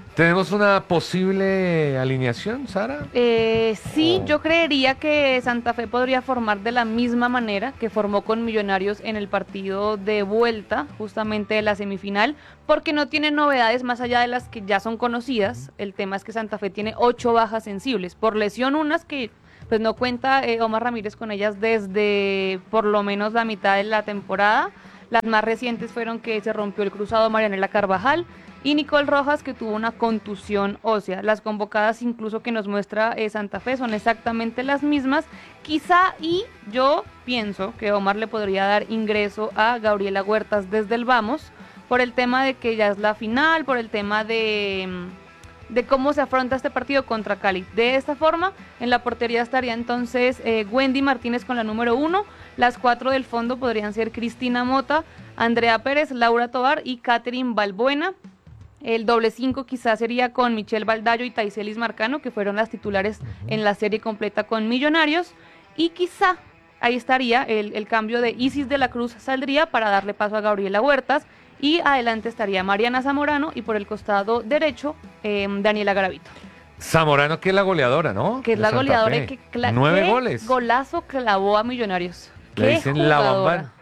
¿Tenemos una posible alineación, Sara? Sí, Oh. yo creería que Santa Fe podría formar de la misma manera que formó con Millonarios en el partido de vuelta, justamente de la semifinal, porque no tiene novedades más allá de las que ya son conocidas. El tema es que Santa Fe tiene 8 bajas sensibles, por lesión unas que pues no cuenta Omar Ramírez con ellas desde por lo menos la mitad de la temporada. Las más recientes fueron que se rompió el cruzado Marianela Carvajal y Nicole Rojas, que tuvo una contusión ósea. Las convocadas incluso que nos muestra Santa Fe son exactamente las mismas. Quizá, y yo pienso que Omar le podría dar ingreso a Gabriela Huertas desde el Vamos, por el tema de que ya es la final, por el tema de cómo se afronta este partido contra Cali. De esta forma, en la portería estaría entonces Wendy Martínez con la número 1. Las 4 del fondo podrían ser Cristina Mota, Andrea Pérez, Laura Tovar y Catherine Balbuena. El doble 5 quizás sería con Michelle Baldayo y Taiselis Marcano, que fueron las titulares en la serie completa con Millonarios. Y quizá ahí estaría el cambio de Isis de la Cruz, saldría para darle paso a Gabriela Huertas. Y adelante estaría Mariana Zamorano y por el costado derecho Daniela Garavito. Zamorano, que es la goleadora, ¿no? Que es De la Santa goleadora Fe. y que 9 qué goles. golazo clavó a Millonarios. Le Qué dicen la jugadora. Bambán.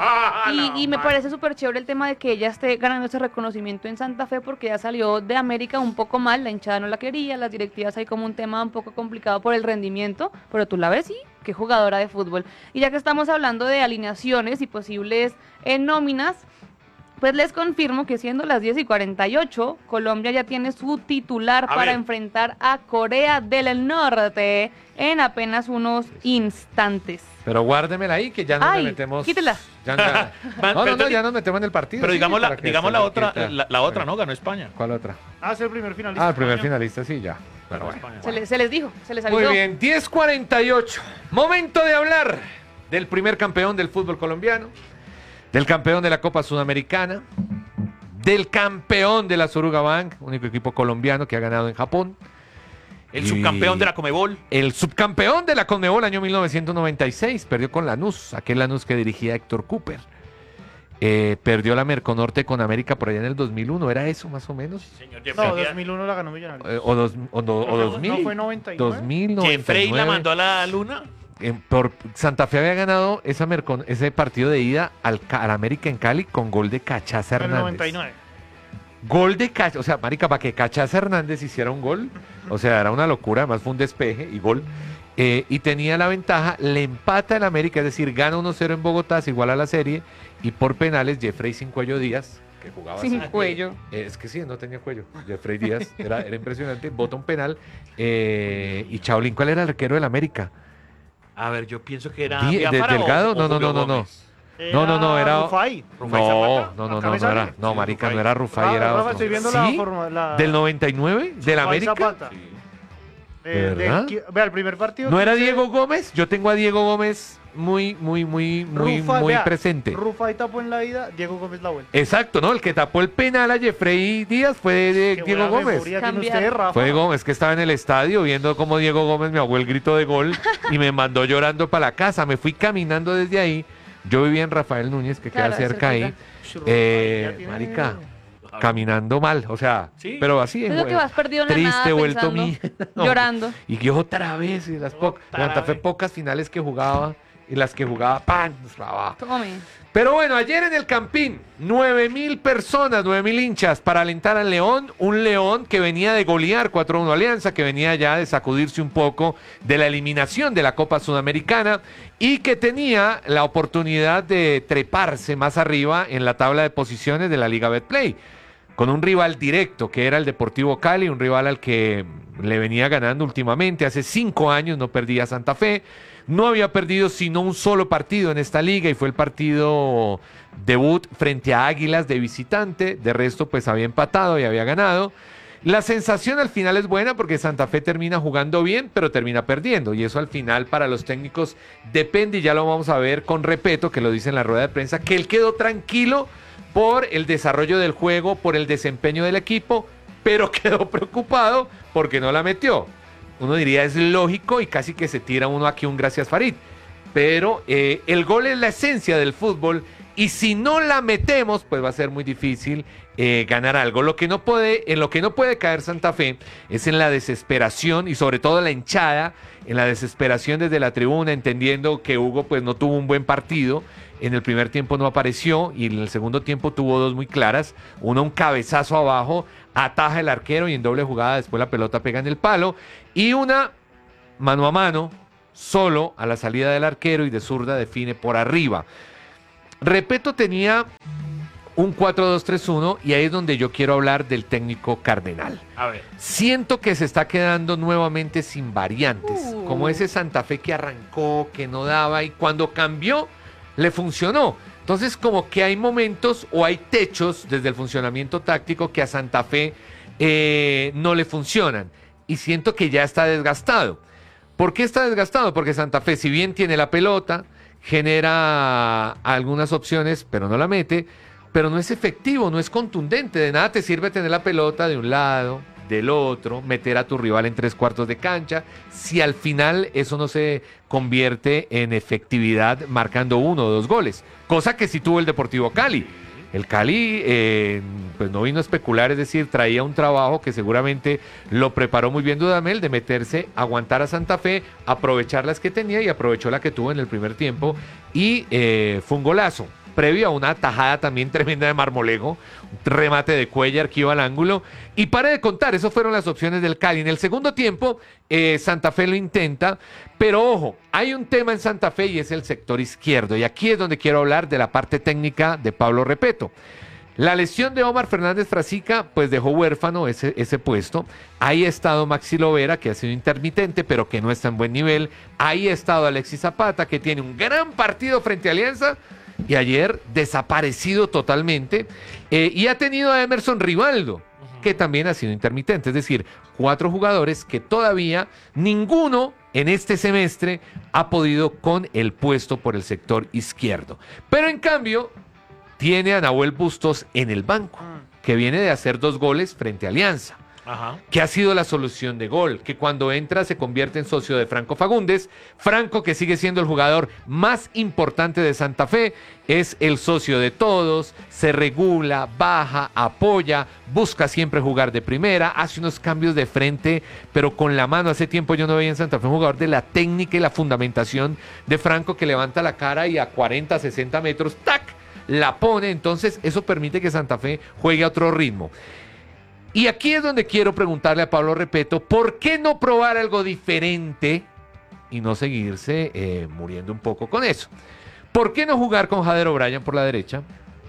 Y me parece súper chévere el tema de que ella esté ganando ese reconocimiento en Santa Fe porque ya salió de América un poco mal, la hinchada no la quería, las directivas hay como un tema un poco complicado por el rendimiento, pero tú la ves y qué jugadora de fútbol. Y ya que estamos hablando de alineaciones y posibles nóminas, pues les confirmo que siendo las 10:48, Colombia ya tiene su titular A para ver. enfrentar a Corea del Norte en apenas unos instantes. Pero guárdemela ahí, que ya nos Ay, le metemos. quítela. Ya. No, Pero- ya nos metemos en el partido. Pero sí, digamos para que digamos se la le otra, quita. la otra, ¿no? Ganó España. ¿Cuál otra? Ah, es el primer finalista. Ah, el primer España. finalista, sí, ya. Pero bueno. España. Se les dijo, se les avisó. Muy bien, 10:48. Momento de hablar del primer campeón del fútbol colombiano, del campeón de la Copa Sudamericana, del campeón de la Suruga Bank, único equipo colombiano que ha ganado en Japón, El Y- subcampeón de la Comebol. el subcampeón de la Conmebol año 1996, perdió con Lanús, aquel Lanús que dirigía Héctor Cooper. Perdió la Merconorte con América por allá en el 2001, ¿era eso más o menos? Señor No, Jeffrey. 2001 la ganó Millonarios. O 2000. No, fue 99. 2000, Jeffrey la 99. mandó a la luna. Por Santa Fe había ganado ese partido de ida al América en Cali con gol de Cachaza En el Hernández. 99. Gol de Cachaza, o sea, marica, para que Cachaza Hernández hiciera un gol, o sea, era una locura, además fue un despeje y gol. Y tenía la ventaja, le empata el América, es decir, gana 1-0 en Bogotá, se iguala la serie, y por penales Jeffrey Sin Cuello Díaz, que jugaba Sin así. cuello. Es que sí, no tenía cuello. Jeffrey Díaz era impresionante, bota un penal. Y Chaolín, ¿cuál era el arquero del América? A ver, yo pienso que era ¿De Delgado? No, era Rufai. Rufai No, Zapata. no Acá me era. sale. No, Sí, marica, Rufai. no era Rufai, era Rafa, otro. estoy viendo ¿Sí? la forma. ¿Del 99? ¿Del Rufai América? Zapata. ¿De verdad? Vea, el primer partido. ¿No era 15, Diego Gómez? Yo tengo a Diego Gómez muy Rufai, vea, presente. Rufai tapó en la ida, Diego Gómez la vuelta. Exacto, ¿no? El que tapó el penal a Jeffrey Díaz fue de Qué Diego buena Gómez. memoria tiene Cambiar. usted, Rafa. Fue Gómez, que estaba en el estadio viendo cómo Diego Gómez me ahogó el grito de gol y me mandó llorando para la casa. Me fui caminando desde ahí. Yo vivía en Rafael Núñez, que Claro, queda cerca ahí. cerquita. Marica, caminando mal, o sea, Sí. pero así Es lo que vas perdido en la triste, nada, vuelto pensando, mi llorando. Y yo otra vez, y las Otra fue vez. pocas finales que jugaba, y las que jugaba, ¡pam! Nos clavaba. Tome. Pero bueno, ayer en el Campín, 9.000 personas, 9.000 hinchas para alentar al León. Un León que venía de golear 4-1 Alianza, que venía ya de sacudirse un poco de la eliminación de la Copa Sudamericana y que tenía la oportunidad de treparse más arriba en la tabla de posiciones de la Liga Betplay, con un rival directo que era el Deportivo Cali, un rival al que le venía ganando últimamente. Hace 5 años no perdía Santa Fe. No había perdido sino un solo partido en esta liga y fue el partido debut frente a Águilas de visitante. De resto, pues había empatado y había ganado. La sensación al final es buena porque Santa Fe termina jugando bien, pero termina perdiendo. Y eso al final para los técnicos depende, y ya lo vamos a ver con Repeto, que lo dice en la rueda de prensa, que él quedó tranquilo por el desarrollo del juego, por el desempeño del equipo, pero quedó preocupado porque no la metió. Uno diría es lógico y casi que se tira uno aquí un gracias Farid. Pero el gol es la esencia del fútbol Y si no la metemos, pues va a ser muy difícil ganar algo. En lo que no puede caer Santa Fe es en la desesperación y sobre todo la hinchada, en la desesperación desde la tribuna, entendiendo que Hugo pues no tuvo un buen partido. En el primer tiempo no apareció y en el segundo tiempo tuvo dos muy claras. Una, un cabezazo abajo, ataja el arquero y en doble jugada después la pelota pega en el palo. Y una mano a mano, solo a la salida del arquero y de zurda define por arriba. Repeto tenía un 4-2-3-1 y ahí es donde yo quiero hablar del técnico Cardenal. A ver. Siento que se está quedando nuevamente sin variantes, como ese Santa Fe que arrancó, que no daba y cuando cambió le funcionó. Entonces como que hay momentos o hay techos desde el funcionamiento táctico que a Santa Fe no le funcionan y siento que ya está desgastado. ¿Por qué está desgastado? Porque Santa Fe, si bien tiene la pelota, genera algunas opciones, pero no la mete, pero no es efectivo, no es contundente. De nada te sirve tener la pelota de un lado, del otro, meter a tu rival en 3/4 de cancha, si al final eso no se convierte en efectividad marcando 1 o 2 goles, cosa que sí tuvo el Deportivo Cali. El Cali pues no vino a especular, es decir, traía un trabajo que seguramente lo preparó muy bien Dudamel de meterse, aguantar a Santa Fe, aprovechar las que tenía y aprovechó la que tuvo en el primer tiempo y fue un golazo. Previo a una tajada también tremenda de Marmolejo, un remate de Cuellar que iba al ángulo. Y pare de contar, esas fueron las opciones del Cali. En el segundo tiempo, Santa Fe lo intenta, pero ojo, hay un tema en Santa Fe y es el sector izquierdo. Y aquí es donde quiero hablar de la parte técnica de Pablo Repeto. La lesión de Omar Fernández Frasica, pues dejó huérfano ese puesto. Ahí ha estado Maxi Lovera, que ha sido intermitente, pero que no está en buen nivel. Ahí ha estado Alexis Zapata, que tiene un gran partido frente a Alianza, y ayer desaparecido totalmente, y ha tenido a Emerson Rivaldo, que también ha sido intermitente, es decir, 4 jugadores que todavía ninguno en este semestre ha podido con el puesto por el sector izquierdo. Pero en cambio, tiene a Nahuel Bustos en el banco, que viene de hacer 2 goles frente a Alianza. Ajá. Que ha sido la solución de gol, que cuando entra se convierte en socio de Franco Fagundes. Franco, que sigue siendo el jugador más importante de Santa Fe, es el socio de todos, se regula, baja, apoya, busca siempre jugar de primera, hace unos cambios de frente, pero con la mano. Hace tiempo yo no veía en Santa Fe un jugador de la técnica y la fundamentación de Franco, que levanta la cara y a 40, 60 metros, ¡tac!, la pone. Entonces eso permite que Santa Fe juegue a otro ritmo. Y aquí es donde quiero preguntarle a Pablo Repeto, ¿por qué no probar algo diferente y no seguirse muriendo un poco con eso? ¿Por qué no jugar con Jader O'Brien por la derecha?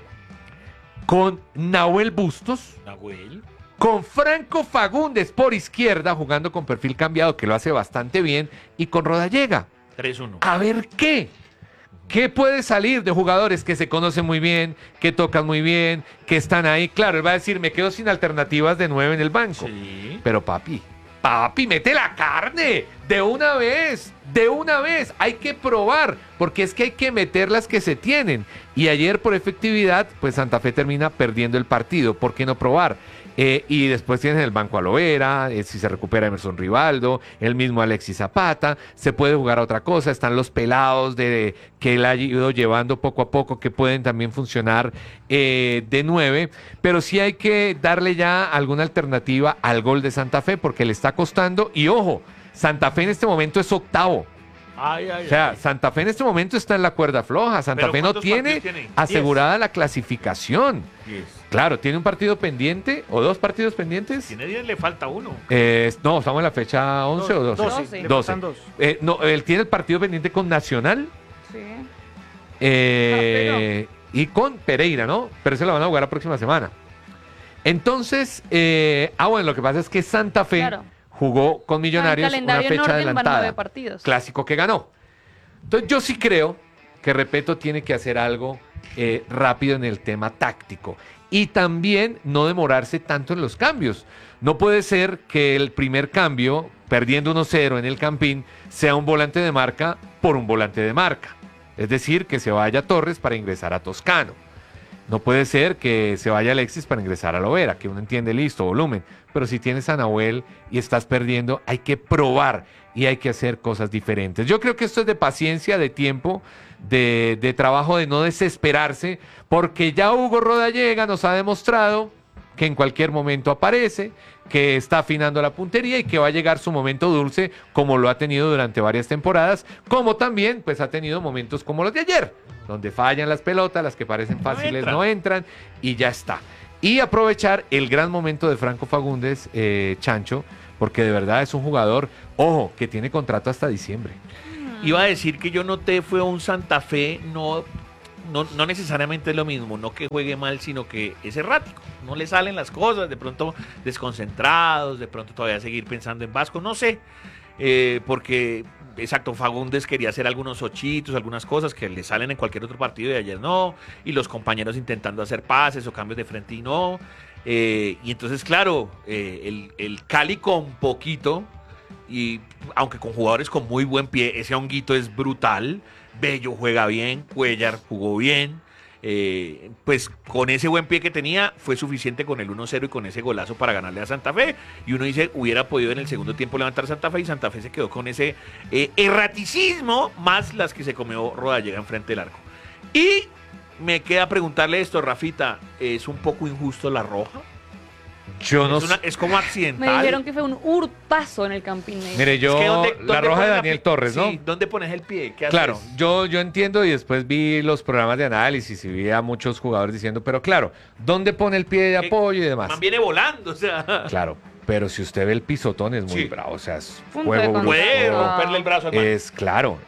Con Nahuel Bustos. Nahuel. Con Franco Fagundes por izquierda, jugando con perfil cambiado, que lo hace bastante bien, y con Rodallega. 3-1. A ver qué. ¿Qué puede salir de jugadores que se conocen muy bien, que tocan muy bien, que están ahí? Claro, él va a decir, me quedo sin alternativas de 9 en el banco. Sí. Pero papi, mete la carne de una vez. Hay que probar, porque es que hay que meter las que se tienen. Y ayer por efectividad, pues Santa Fe termina perdiendo el partido. ¿Por qué no probar? Y después tienes en el banco a Lovera, si se recupera Emerson Rivaldo, el mismo Alexis Zapata, se puede jugar a otra cosa, están los pelados que él ha ido llevando poco a poco, que pueden también funcionar de 9, pero sí hay que darle ya alguna alternativa al gol de Santa Fe, porque le está costando, y ojo, Santa Fe en este momento es octavo. O sea, Santa Fe en este momento está en la cuerda floja. Santa ¿Pero Fe no cuántos tiene partidos tiene? asegurada la clasificación. 10. Claro, tiene un partido pendiente o 2 partidos pendientes. Tiene 10, le falta 1. No, estamos en la fecha 11 o 12. 12. Le faltan 2. No, él tiene el partido pendiente con Nacional Sí. y con Pereira, ¿no? Pero se la van a jugar la próxima semana. Entonces, bueno, lo que pasa es que Santa Fe Claro. jugó con Millonarios El una calendario en fecha orden van 9 adelantada. partidos. Clásico que ganó. Entonces yo sí creo que Repeto tiene que hacer algo rápido en el tema táctico y también no demorarse tanto en los cambios. No puede ser que el primer cambio, perdiendo 1-0 en el Campín, sea un volante de marca por un volante de marca. Es decir, que se vaya Torres para ingresar a Toscano. No puede ser que se vaya Alexis para ingresar a Lovera, que uno entiende, listo, volumen. Pero si tienes a Nahuel y estás perdiendo, hay que probar y hay que hacer cosas diferentes. Yo creo que esto es de paciencia, de tiempo, de trabajo, de no desesperarse, porque ya Hugo Rodallega nos ha demostrado que en cualquier momento aparece, que está afinando la puntería y que va a llegar su momento dulce, como lo ha tenido durante varias temporadas, como también pues ha tenido momentos como los de ayer, donde fallan las pelotas, las que parecen fáciles no entran y ya está. Y aprovechar el gran momento de Franco Fagundes, Chancho, porque de verdad es un jugador, ojo, que tiene contrato hasta diciembre. Iba a decir que yo noté fue un Santa Fe, no necesariamente es lo mismo, no que juegue mal, sino que es errático, no le salen las cosas, de pronto desconcentrados, de pronto todavía seguir pensando en Vasco, no sé, porque, exacto, Fagundes quería hacer algunos ochitos, algunas cosas que le salen en cualquier otro partido y ayer no, y los compañeros intentando hacer pases o cambios de frente y no, y entonces claro, el Cali con poquito, y aunque con jugadores con muy buen pie, ese Honguito es brutal, Bello juega bien, Cuellar jugó bien, pues con ese buen pie que tenía fue suficiente con el 1-0 y con ese golazo para ganarle a Santa Fe, y uno dice, hubiera podido en el segundo tiempo levantar Santa Fe y Santa Fe se quedó con ese erraticismo más las que se comió Rodallega enfrente del arco. Y me queda preguntarle esto, Rafita, ¿es un poco injusto la roja? Yo no sé. Es como accidental. Me dijeron que fue un hurtazo en el Campín. Mire, yo, Es que la roja de pones Daniel Torres, ¿no? Sí, ¿dónde pones el pie? ¿Qué haces? Claro, yo entiendo y después vi los programas de análisis y vi a muchos jugadores diciendo, pero claro, ¿dónde pone el pie de apoyo y demás? Man viene volando, o sea. Claro, pero si usted ve el pisotón es muy Sí. bravo, o sea, es Punto de juego brusco. Puede contacto. romperle el brazo al man. Es claro,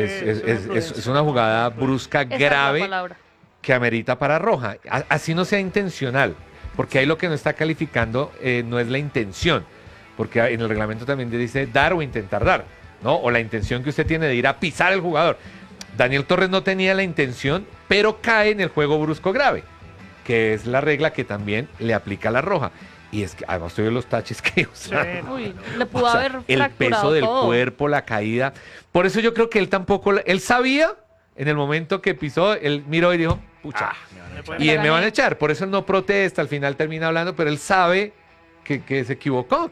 es una jugada brusca, Esa es la grave, palabra. que amerita para roja. Así no sea intencional, porque ahí lo que no está calificando no es la intención, porque en el reglamento también dice dar o intentar dar, ¿no? O la intención que usted tiene de ir a pisar al jugador. Daniel Torres no tenía la intención, pero cae en el juego brusco grave, que es la regla que también le aplica la roja. Y es que además tuve los taches que usaron. Uy, le pudo O sea, haber el fracturado peso del todo. cuerpo, la caída. Por eso yo creo que él tampoco, él sabía en el momento que pisó, él miró y dijo, pucha, y me van a echar. Por eso él no protesta, al final termina hablando, pero él sabe que se equivocó,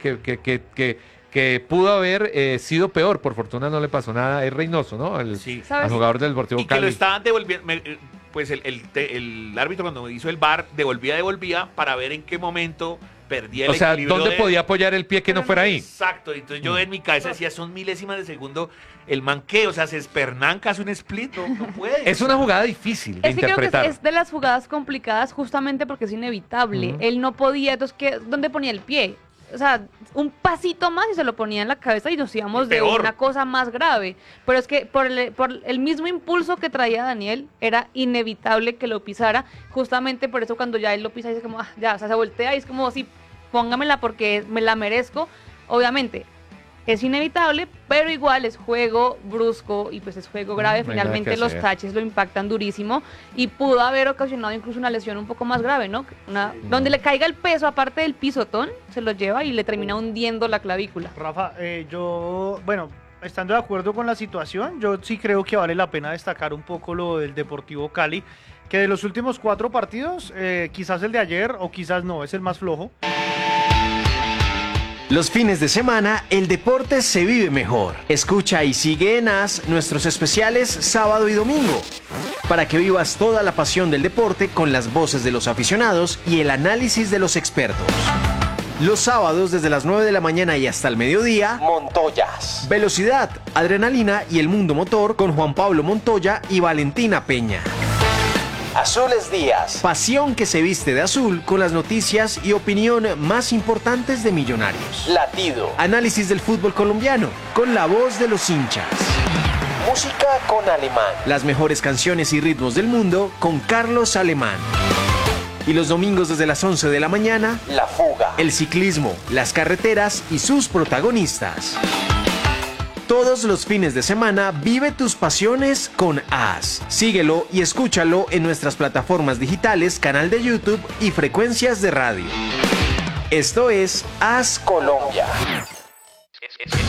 que pudo haber sido peor. Por fortuna no le pasó nada. Es Reynoso, ¿no? Sí. Al ¿Sabes? jugador del Deportivo Y que lo Cali. estaban devolviendo, pues el árbitro cuando hizo el VAR devolvía para ver en qué momento perdía el O sea, equilibrio ¿dónde de- podía apoyar el pie que no fuera ahí? Exacto, entonces yo en mi cabeza decía, son milésimas de segundo el manqueo, o sea, se espernanca, hace un split, no puede. Es una jugada difícil de Es que creo que interpretar. es de las jugadas complicadas justamente porque es inevitable. Ujú. Él no podía, entonces, ¿dónde ponía el pie? O sea, un pasito más y se lo ponía en la cabeza y nos íbamos de Peor. una cosa más grave. Pero es que por el mismo impulso que traía Daniel, era inevitable que lo pisara. Justamente por eso cuando ya él lo pisa, dice como, ya, o sea, se voltea y es como, sí, póngamela porque me la merezco. Obviamente, es inevitable, pero igual es juego brusco y pues es juego grave. No hay nada Finalmente que los hacer. taches lo impactan durísimo y pudo haber ocasionado incluso una lesión un poco más grave, ¿no? Donde le caiga el peso, aparte del pisotón, se lo lleva y le termina hundiendo la clavícula. Rafa, yo, bueno, estando de acuerdo con la situación, yo sí creo que vale la pena destacar un poco lo del Deportivo Cali, que de los últimos 4 partidos, quizás el de ayer o quizás no, es el más flojo. Los fines de semana, el deporte se vive mejor. Escucha y sigue en AS nuestros especiales sábado y domingo, para que vivas toda la pasión del deporte con las voces de los aficionados y el análisis de los expertos. Los sábados desde las 9 de la mañana y hasta el mediodía, Montoyas. Velocidad, adrenalina y el mundo motor con Juan Pablo Montoya y Valentina Peña. Azules Días. Pasión que se viste de azul con las noticias y opinión más importantes de Millonarios. Latido. Análisis del fútbol colombiano con la voz de los hinchas. Música con Alemán. Las mejores canciones y ritmos del mundo con Carlos Alemán. Y los domingos desde las 11 de la mañana, La Fuga. El ciclismo, las carreteras y sus protagonistas. Todos los fines de semana vive tus pasiones con AS. Síguelo y escúchalo en nuestras plataformas digitales, canal de YouTube y frecuencias de radio. Esto es AS Colombia.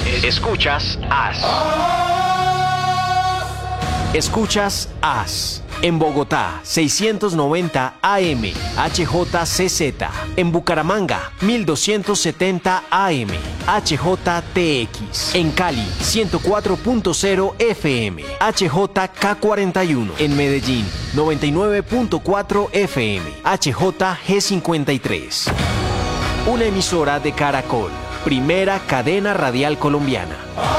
Escuchas AS. Escuchas AS. En Bogotá, 690 AM, HJCZ. En Bucaramanga, 1270 AM, HJTX. En Cali, 104.0 FM, HJK41. En Medellín, 99.4 FM, HJG53. Una emisora de Caracol, primera cadena radial colombiana.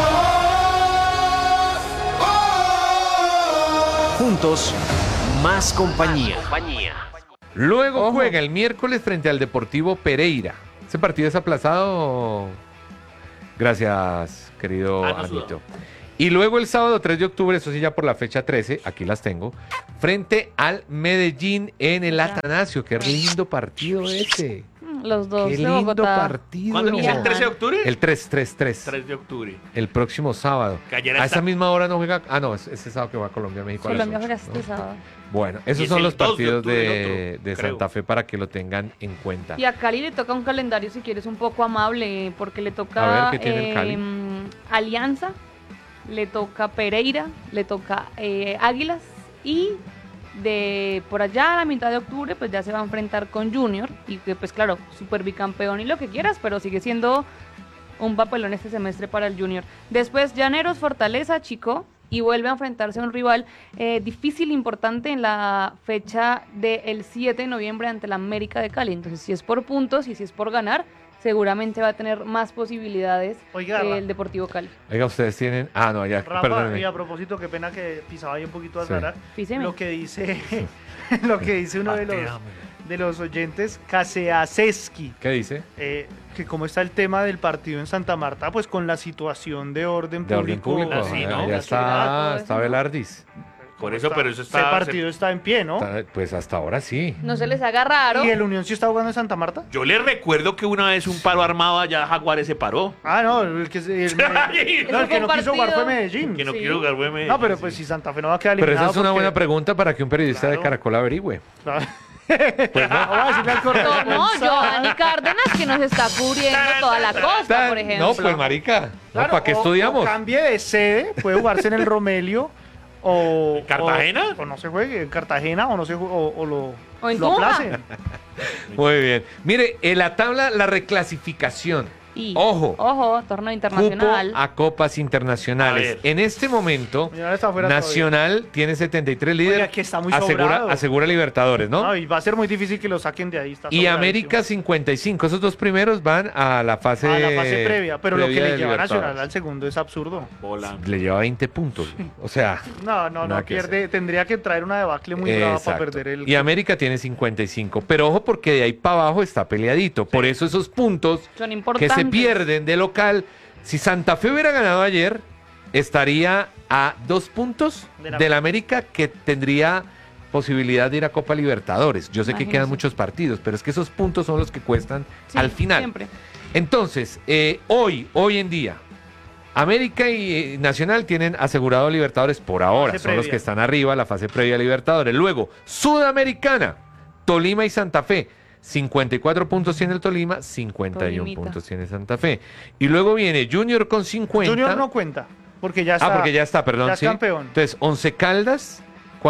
Juntos, más compañía. Luego Ojo. juega el miércoles frente al Deportivo Pereira. ¿Ese partido es aplazado? Gracias, querido Ah, no sudó. Anito. Y luego el sábado 3 de octubre, eso sí ya por la fecha 13, aquí las tengo, frente al Medellín en el Atanasio. Qué lindo partido ese. Los dos Qué de lindo Bogotá. partido. ¿Cuándo inicia? ¿El Ajá. 13 de octubre? El 3 3 de octubre. El próximo sábado. Que ayer A está- esa misma hora no juega. Ah, no, es ese sábado que va a Colombia, México. a las Colombia 8, juega este ¿no? sábado. Bueno, Y esos es son el los 2 de partidos octubre el de otro, creo. Santa Fe para que lo tengan en cuenta. Y a Cali le toca un calendario, si quieres, un poco amable, porque le toca A ver, ¿qué tiene el Cali? Alianza, le toca Pereira, le toca Águilas y de por allá a la mitad de octubre pues ya se va a enfrentar con Junior y que pues claro, super bicampeón y lo que quieras, pero sigue siendo un papelón este semestre para el Junior. Después Llaneros, Fortaleza, Chico y vuelve a enfrentarse a un rival difícil, importante en la fecha del 7 de noviembre ante la América de Cali. Entonces si es por puntos y si es por ganar, seguramente va a tener más posibilidades Oiga, el Deportivo Cali. Oiga, ustedes tienen. Ah, no, ya, Rafa, perdónenme. y a propósito, qué pena que pisaba ahí un poquito a Sí. Sara. Físeme. Lo que dice, lo que dice uno de los oyentes, Kaseaseski, ¿Qué dice? que cómo está el tema del partido en Santa Marta, pues con la situación de orden De orden público. público. sí, Ah, ¿no? ya La seguridad, todo está eso, ¿no? Velardis. Por eso, pero eso Ese está... partido está en pie, ¿no? Pues hasta ahora sí. No se les haga raro. ¿Y el Unión sí está jugando en Santa Marta? Yo le recuerdo que una vez un paro armado allá Jaguares se paró. Ah, no, el que, no, el que fue un no quiso jugar fue partido. Medellín. Que no Sí. quiero jugar, güey. me- No, pero sí. pues si Santa Fe no va a quedar Pero eliminado. esa es una porque- buena pregunta para que un periodista de Claro. Caracol averigüe. Pues no, vamos a decirle al correo. No, Giovanni Cárdenas que nos está cubriendo toda la costa, por ejemplo. No, pues marica. No, Claro, ¿para qué o estudiamos? cambie de sede, puede jugarse en el Romelio o... ¿En Cartagena? O no se juegue en Cartagena o no se juegue, o lo, O en lo Tunja. aplacen. Muy bien. Mire, en la tabla, la reclasificación. Y, Ojo. Ojo, torneo Cupo internacional. a copas internacionales. A ver. En este momento, Millonarios está fuera Nacional tiene 73 líderes. Oiga, que está muy sobrado. asegura Libertadores, ¿no? No, y va a ser muy difícil que lo saquen de ahí. Está Y sobradísimo. América 55. Esos dos primeros van a la fase, a la fase previa, pero lo que previa le de lleva a Nacional Libertadores. al segundo es absurdo. Bola. Le lleva 20 puntos. O sea, No, Nada que pierde, tendría que traer una debacle muy brava para exacto. perder el... Y América tiene 55. Pero ojo porque de ahí para abajo está peleadito. Por eso esos puntos Son que importantes. se pierden de local. Si Santa Fe hubiera ganado ayer, estaría a 2 puntos De la- del América, que tendría posibilidad de ir a Copa Libertadores. Yo sé que Imagínese. quedan muchos partidos, pero es que esos puntos son los que cuestan Sí, al final. Siempre. Entonces, hoy en día, América y Nacional tienen asegurado Libertadores por ahora. Fase Son los previa. que están arriba, la fase previa a Libertadores. Luego, Sudamericana, Tolima y Santa Fe. 54 puntos tiene el Tolima, 51 Tolimita. puntos tiene Santa Fe. Y luego viene Junior con 50. Junior no cuenta, porque ya está... Ah, porque ya está, perdón. ya es sí. campeón. Entonces, 11 Caldas,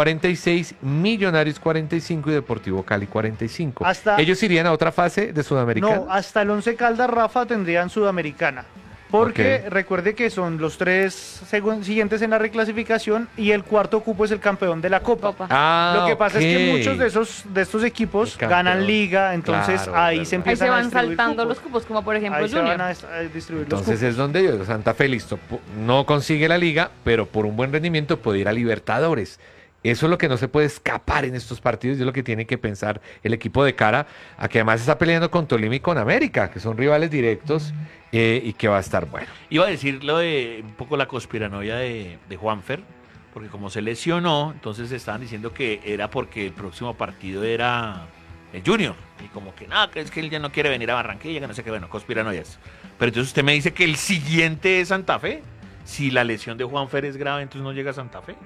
46, Millonarios 45 y Deportivo Cali 45. Hasta- Ellos irían a otra fase de Sudamericana. No, hasta el 11 Caldas, Rafa, tendrían Sudamericana. Porque Ok. recuerde que son los tres siguientes en la reclasificación y el cuarto cupo es el campeón de la Copa. Copa. Ah, Lo que pasa es que ok. muchos de estos equipos El campeón. ganan liga, entonces Claro, ahí verdad. se Ahí empiezan se a van distribuir saltando cupos. los cupos, como por ejemplo Ahí se Junior. van a distribuir los Entonces cupos. es donde Santa Fe, listo, no consigue la liga, pero por un buen rendimiento puede ir a Libertadores. Eso es lo que no se puede escapar en estos partidos y es lo que tiene que pensar el equipo de cara a que además está peleando con Tolima y con América, que son rivales directos y que va a estar bueno. Iba a decir lo de un poco la conspiranoia de Juanfer, porque como se lesionó, entonces estaban diciendo que era porque el próximo partido era el Junior. Y como que nada, que es que él ya no quiere venir a Barranquilla, que no sé qué, bueno, conspiranoias. Pero entonces usted me dice que el siguiente es Santa Fe. Si la lesión de Juanfer es grave, entonces no llega a Santa Fe.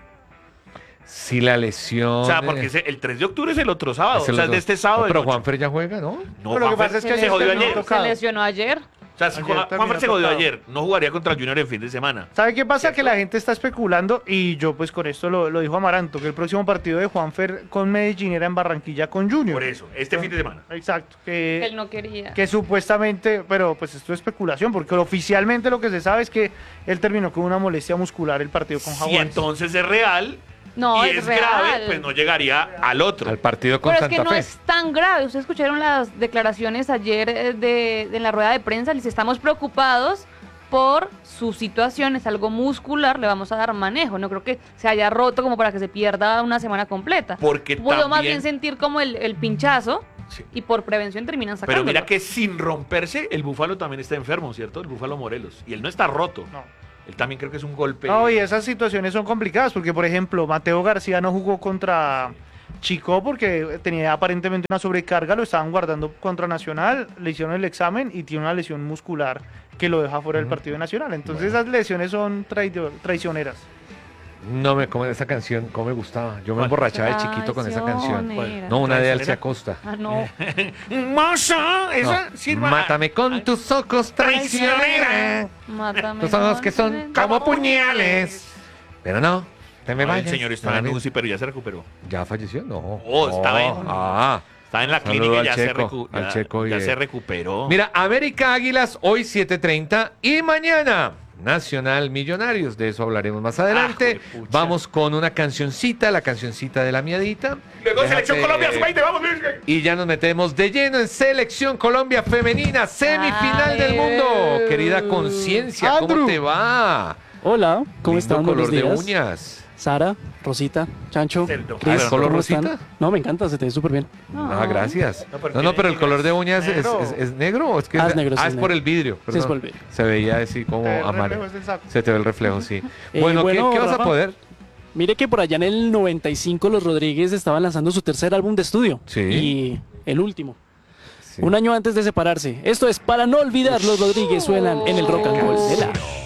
Si la lesión... O sea, porque el 3 de octubre es el otro sábado. es el o sea, otro- de este sábado. No, el pero 8. Juanfer ya juega, ¿no? No, Pero lo que Juanfer pasa es que se jodió no ayer. toca. Se lesionó ayer. O sea, si Ayer Juanfer terminó se jodió tocado. ayer, no jugaría contra el Junior en fin de semana. ¿Sabe qué pasa? ¿Cierto? Que la gente está especulando y yo pues con esto lo dijo Amaranto, que el próximo partido de Juanfer con Medellín era en Barranquilla con Junior. Por eso, este fin de semana. Exacto, Que él no quería. que supuestamente, pero pues esto es especulación, porque oficialmente lo que se sabe es que él terminó con una molestia muscular el partido con Si Jaguares. entonces es real No, y es es real. grave, pues no llegaría al otro. Al partido con Pero es que Santa no Fe. es tan grave. Ustedes escucharon las declaraciones ayer en la rueda de prensa. Les estamos preocupados por su situación. Es algo muscular. Le vamos a dar manejo. No creo que se haya roto como para que se pierda una semana completa. Porque Puedo más también- bien sentir como el pinchazo Sí. y por prevención terminan sacando. Pero mira que sin romperse, el Búfalo también está enfermo, ¿cierto? El Búfalo Morelos. Y él no está roto. No. Él también creo que es un golpe. No, y esas situaciones son complicadas porque, por ejemplo, Mateo García no jugó contra Chico porque tenía aparentemente una sobrecarga, lo estaban guardando contra Nacional, le hicieron el examen y tiene una lesión muscular que lo deja fuera del partido de Nacional. Entonces esas lesiones son traicioneras. No me come esa canción, como me gustaba. Yo me emborrachaba de chiquito con esa canción. Traicionera. No, una de Alce ¿Traicionera? Acosta. Ah, no. ¡Mozo! Esa No. sirva. Mátame con tus ojos, traicionera. Mátame. Tus ojos que son con- como puñales. Pero no, te me No, vayas. el señor estaba en David. UCI, pero ya se recuperó. ¿Ya falleció? No. Oh, estaba en- Ah. Está en la Saludo clínica y al ya, Checo, al Checo ya y- se recuperó. Mira, América Águilas hoy 7:30 y mañana Nacional Millonarios. De eso hablaremos más adelante. Ah, juepucha. Vamos con una cancioncita, la cancioncita de la miadita. Luego Déjate- Selección Colombia, sub-20, vamos. Y ya nos metemos de lleno en Selección Colombia Femenina, semifinal Ay. del mundo. Querida Conciencia, ¿cómo Andrew. te va? Hola, ¿cómo Lindo están? color Buenos de días. uñas. Sara, Rosita, Chancho, Cerdo. Cris, Ah, ¿color ¿cómo están? rosita? No, me encanta, se te ve súper bien. Ah, gracias. No, porque No, pero el negro color es de uñas es, negro. es negro o es que Es negro, sí, es es por negro. el vidrio. Sí, es perdón. por el vidrio. Se veía así como El amarillo. reflejo es del saco. Se te ve el reflejo, sí. Eh, Bueno, bueno, ¿qué vas a Rafa. poder? Mire que por allá en el 95 los Rodríguez estaban lanzando su tercer álbum de estudio. Sí. Y el último. Sí. Un año antes de separarse. Esto es Para no olvidar, los Rodríguez suenan en el rock and roll de la...